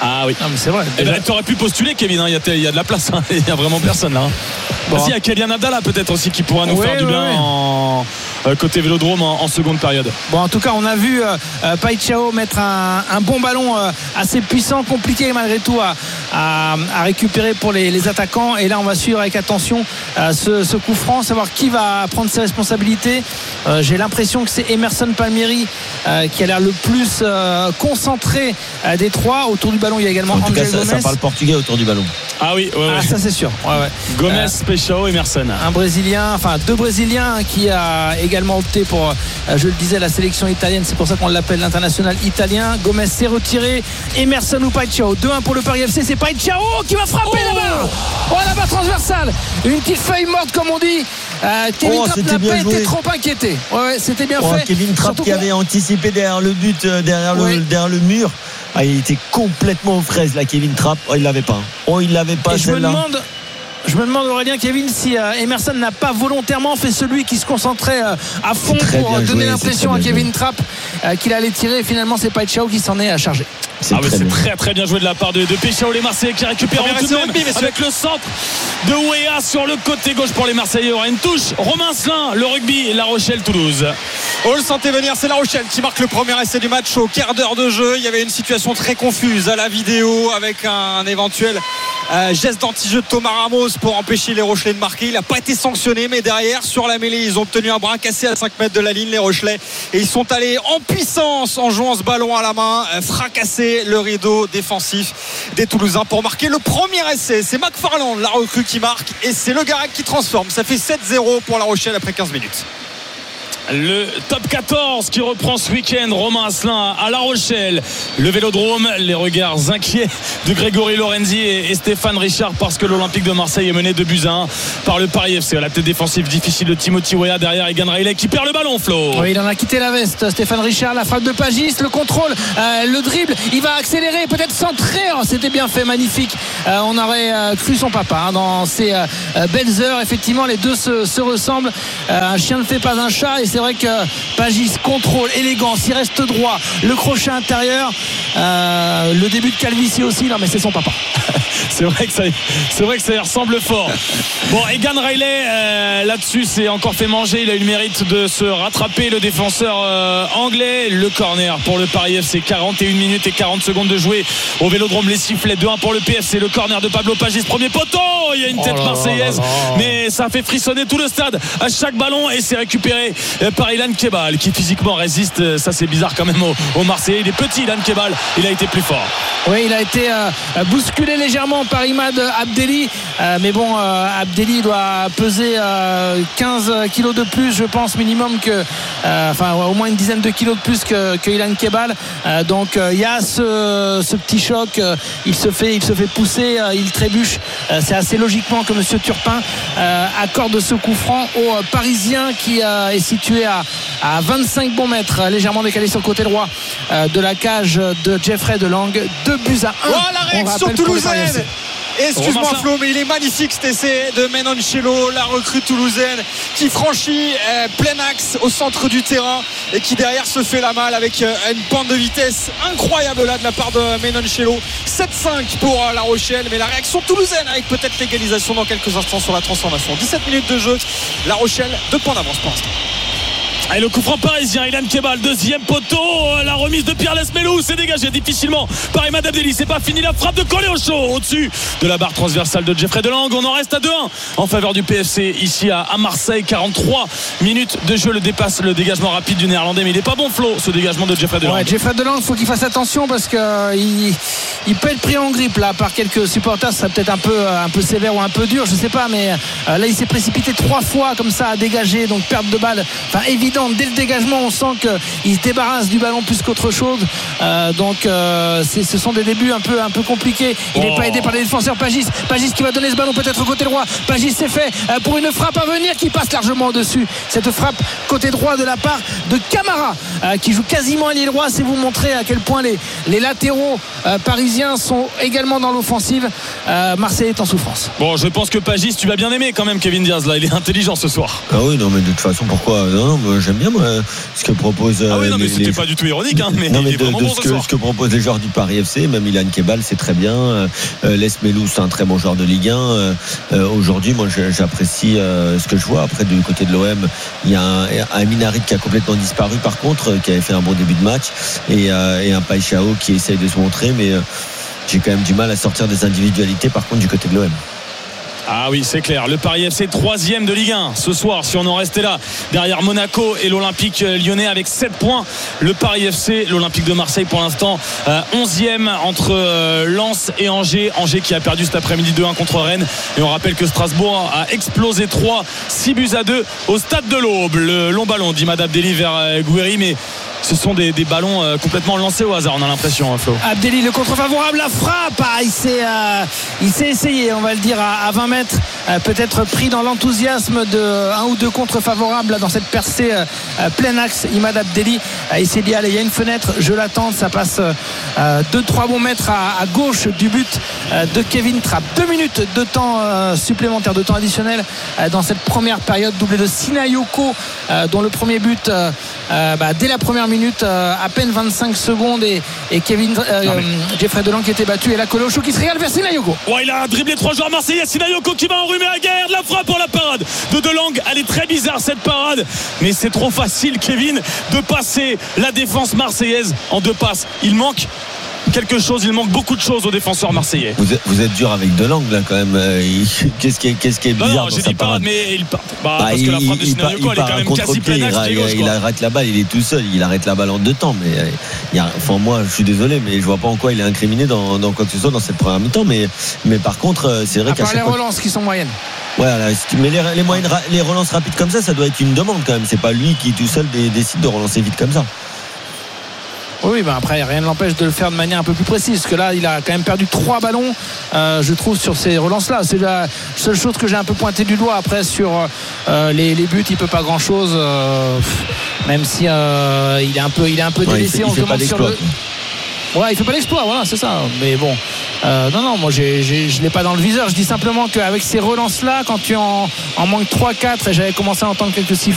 Ah oui. Non, mais c'est vrai. Et là, tu aurais pu postuler, Kevin. Il hein, y, y a de la place. Hein. Il n'y a vraiment personne là. Hein. Bon. Ah, si, il y a Kylian Abdallah peut-être aussi qui pourra nous ouais, faire du bien ouais. en euh, côté Vélodrome en, en seconde période. Bon, en tout cas, on a vu euh, euh, Paixão mettre un, un bon ballon euh, assez puissant, compliqué malgré tout à, à, à récupérer pour les, les attaquants. Et là, on va suivre avec attention euh, ce, ce coup franc, savoir qui va prendre ses responsabilités. Euh, j'ai l'impression que c'est Emerson Palmieri euh, qui a l'air le plus euh, concentré euh, des trois. Autour du ballon, il y a également Angel Angel Gomez. Ça, ça parle portugais autour du ballon. Ah oui, ouais, ouais. Ah, ça c'est sûr. Ouais, ouais. Gomez, euh, Paixão, Emerson. Un Brésilien, enfin deux Brésiliens qui a également opté pour, euh, je le disais, la sélection italienne. C'est pour ça qu'on l'appelle l'international italien. Gomez s'est retiré. Emerson ou Paixão. deux un pour le Paris F C. C'est Paixão qui va frapper oh là-bas. Oh là-bas transversale. Une petite feuille morte comme on dit. Euh, Kevin oh, Trapp n'a pas joué. été trop inquiété. Ouais, ouais c'était bien oh, fait. Kevin Trapp qui avait anticipé derrière le but, euh, derrière, ouais. le, derrière le mur. Ah, il était complètement aux fraises là, Kevin Trapp. Oh, il l'avait pas. Oh, il l'avait pas. Et je me demande. Je me demande, Aurélien, Kevin, si euh, Emerson n'a pas volontairement fait celui qui se concentrait euh, à fond pour euh, donner l'impression à Kevin joué. Trapp euh, qu'il allait tirer. Et finalement, c'est Paixão qui s'en est à charger. C'est, ah très, c'est très très bien joué de la part de, de Paixão, les Marseillais qui récupèrent tout de même avec le centre de Weah sur le côté gauche pour les Marseillais. Il y aura une touche. Romain Asselin, le rugby, La Rochelle-Toulouse. On le sentait venir, c'est La Rochelle qui marque le premier essai du match au quart d'heure de jeu. Il y avait une situation très confuse à la vidéo avec un, un éventuel euh, geste d'anti-jeu de Thomas Ramos pour empêcher les Rochelais de marquer. Il n'a pas été sanctionné, mais derrière, sur la mêlée, ils ont obtenu un bras cassé à cinq mètres de la ligne, les Rochelais. Et ils sont allés en puissance en jouant ce ballon à la main, euh, fracasser le rideau défensif des Toulousains pour marquer le premier essai. C'est McFarland, la recrue, qui marque et c'est Le Garec qui transforme. Ça fait sept zéro pour La Rochelle après quinze minutes. Le top quatorze qui reprend ce week-end. Romain Asselin à La Rochelle, le Vélodrome, les regards inquiets de Grégory Lorenzi et Stéphane Richard parce que l'Olympique de Marseille est mené deux buts à un par le Paris F C. La tête défensive difficile de Timothy Weah derrière Egan Riley qui perd le ballon, Flo. Oui, il en a quitté la veste, Stéphane Richard. La frappe de Pagis, le contrôle, euh, le dribble, il va accélérer, peut-être centrer. Oh, c'était bien fait, magnifique. Euh, on aurait euh, cru son papa hein, dans ces euh, belles heures. Effectivement, les deux se, se ressemblent. Euh, un chien ne fait pas un chat et c'est vrai que Pagis contrôle, élégance, il reste droit, le crochet intérieur, euh, le début de calvitie aussi. Non mais c'est son papa. c'est vrai que ça, c'est vrai que ça y ressemble fort. Bon, Egan Riley euh, là-dessus s'est encore fait manger. Il a eu le mérite de se rattraper, le défenseur euh, anglais. Le corner pour le Paris F C, quarante et une minutes et quarante secondes de jouer au Vélodrome. Les sifflets, deux un pour le P F C. Le corner de Pablo Pagis, premier poteau. Il y a une tête oh marseillaise, là là là. Mais ça a fait frissonner tout le stade à chaque ballon et c'est récupéré par Ilan Kebal qui physiquement résiste. Ça c'est bizarre quand même au, au Marseillais. Il est petit, Ilan Kebal, il a été plus fort. Oui, il a été euh, bousculé légèrement par Imad Abdelli, euh, mais bon, euh, Abdelli doit peser euh, quinze kilos de plus, je pense minimum que, euh, enfin au moins une dizaine de kilos de plus que, que Ilan Kebal. Euh, donc il euh, y a ce, ce petit choc. Euh, il se fait, il se fait pousser, euh, il trébuche. Euh, c'est assez logiquement que Monsieur Turpin euh, accorde ce coup franc au euh, Parisien qui euh, est situé à, à vingt-cinq bons mètres, légèrement décalé sur le côté droit euh, de la cage de Jeffrey Delang. Deux buts à un. Oh, la réaction toulousaine. Excuse-moi Flo, mais il est magnifique cet essai de Menoncello, la recrue toulousaine qui franchit euh, plein axe au centre du terrain et qui derrière se fait la malle avec euh, une pente de vitesse incroyable là de la part de Menoncello. sept cinq pour euh, La Rochelle, mais la réaction toulousaine avec peut-être l'égalisation dans quelques instants sur la transformation. dix-sept minutes de jeu, La Rochelle, deux points d'avance pour l'instant. Et le coup franc parisien, Ilan Kebal, deuxième poteau, la remise de Pierre Lesmelou, c'est dégagé difficilement par Imad Abdelli, c'est pas fini, la frappe de Collé au chaud au-dessus de la barre transversale de Jeffrey Delang. On en reste à deux un en faveur du P F C ici à, à Marseille. Quarante-trois minutes de jeu, le dépasse le dégagement rapide du Néerlandais, mais il est pas bon, Flo, ce dégagement de Jeffrey Delang. Ouais, Jeffrey Delang, il faut qu'il fasse attention parce que euh, il, il peut être pris en grippe là par quelques supporters. Ça serait peut-être un peu, un peu sévère ou un peu dur, je sais pas, mais euh, là il s'est précipité trois fois comme ça à dégager, donc perte de balle, enfin évidente dès le dégagement. On sent qu'il se débarrasse du ballon plus qu'autre chose. Euh, donc euh, c'est, ce sont des débuts un peu, un peu compliqués. Il n'est oh. pas aidé par les défenseurs. Pagis, Pagis qui va donner ce ballon peut-être au côté droit. Pagis c'est fait euh, pour une frappe à venir qui passe largement au-dessus. Cette frappe côté droit de la part de Camara euh, qui joue quasiment à l'aile droit. C'est vous montrer à quel point les, les latéraux euh, parisiens sont également dans l'offensive. euh, Marseille est en souffrance. Bon, je pense que Pagis, tu vas bien aimer quand même Kevin Diaz là. Il est intelligent ce soir. Ah oui, non mais de toute façon pourquoi non, non, moi, j'aime bien moi, ce que propose. Ah oui, non, mais les, c'était les... pas du tout ironique, hein, mais, non, mais il est de, vraiment de bon ce, ce que, soir. ce que proposent les joueurs du Paris F C, même Ilan Kebal, c'est très bien. Euh, Les Melou, c'est un très bon joueur de Ligue un. Euh, euh, aujourd'hui, moi, j'apprécie euh, ce que je vois. Après, du côté de l'O M, il y a un, un Minarit qui a complètement disparu, par contre, euh, qui avait fait un bon début de match, et, euh, et un Paixão qui essaye de se montrer, mais euh, j'ai quand même du mal à sortir des individualités, par contre, du côté de l'O M. Ah oui, c'est clair. Le Paris F C troisième de Ligue un ce soir, si on en restait là, derrière Monaco et l'Olympique lyonnais avec sept points. Le Paris F C, l'Olympique de Marseille pour l'instant euh, onzième entre euh, Lens et Angers. Angers qui a perdu cet après-midi deux un contre Rennes. Et on rappelle que Strasbourg a explosé trois, six buts à deux au stade de l'Aube. Le long ballon d'Imad Abdelli vers euh, Gouiri, mais ce sont des, des ballons euh, complètement lancés au hasard, on a l'impression, hein, Flo. Abdelli, le contre-favorable, la frappe. Ah, il, s'est, euh, il s'est essayé, on va le dire, à, à vingt mètres. Euh, peut-être pris dans l'enthousiasme de un ou deux contre-favorables dans cette percée euh, plein axe. Imad Abdelli, euh, il s'est dit, allez, il y a une fenêtre, je l'attends. Ça passe euh, deux trois bons mètres à, à gauche du but euh, de Kevin Trapp. Deux minutes de temps euh, supplémentaire, de temps additionnel euh, dans cette première période, doublé de Sinayoko, euh, dont le premier but euh, euh, bah, dès la première minute, euh, à peine vingt-cinq secondes, et, et Kevin euh, non, mais... Jeffrey Delang qui était battu, et là Colocho qui se régale vers Sinayoko. Ouais, il a dribblé trois joueurs marseillais. Sinayoko qui va enrhumer à guerre, la frappe pour la parade de Delang. Elle est très bizarre cette parade, mais c'est trop facile, Kevin, de passer la défense marseillaise en deux passes. Il manque quelque chose, il manque beaucoup de choses aux défenseurs marseillais. Vous êtes, vous êtes dur avec Delang là quand même. Qu'est-ce qui est, qu'est-ce qui est bizarre? Non, non, dans j'ai sa dit pas, parade. mais il part. Bah, bah, parce il, que la frappe de il, Sinayoko, elle est quand même quasi plein axe. Il, il, il arrête la balle, il est tout seul, il arrête la balle en deux temps. Mais il y a, enfin moi, je suis désolé, mais je vois pas en quoi il est incriminé dans, dans quoi que ce soit dans cette première mi-temps. Mais, mais par contre, c'est vrai à qu'à part chaque les fois, relances qui sont moyennes. Voilà, mais les, les, moyennes, les relances rapides comme ça, ça doit être une demande quand même. C'est pas lui qui tout seul décide de relancer vite comme ça. Oui, ben après, rien ne l'empêche de le faire de manière un peu plus précise. Parce que là, il a quand même perdu trois ballons, euh, je trouve, sur ces relances-là. C'est la seule chose que j'ai un peu pointé du doigt. Après, sur euh, les, les buts, il ne peut pas grand-chose. Euh, même si euh, il est un peu, il est un peu délaissé. Ouais, il fait, il fait pas d'exploit. Ouais, il fait pas l'exploit, voilà, c'est ça. Mais bon, euh, non, non, moi j'ai, j'ai, je l'ai pas dans le viseur. Je dis simplement qu'avec ces relances-là, quand tu en, en manques trois quatre, et j'avais commencé à entendre quelques sifflets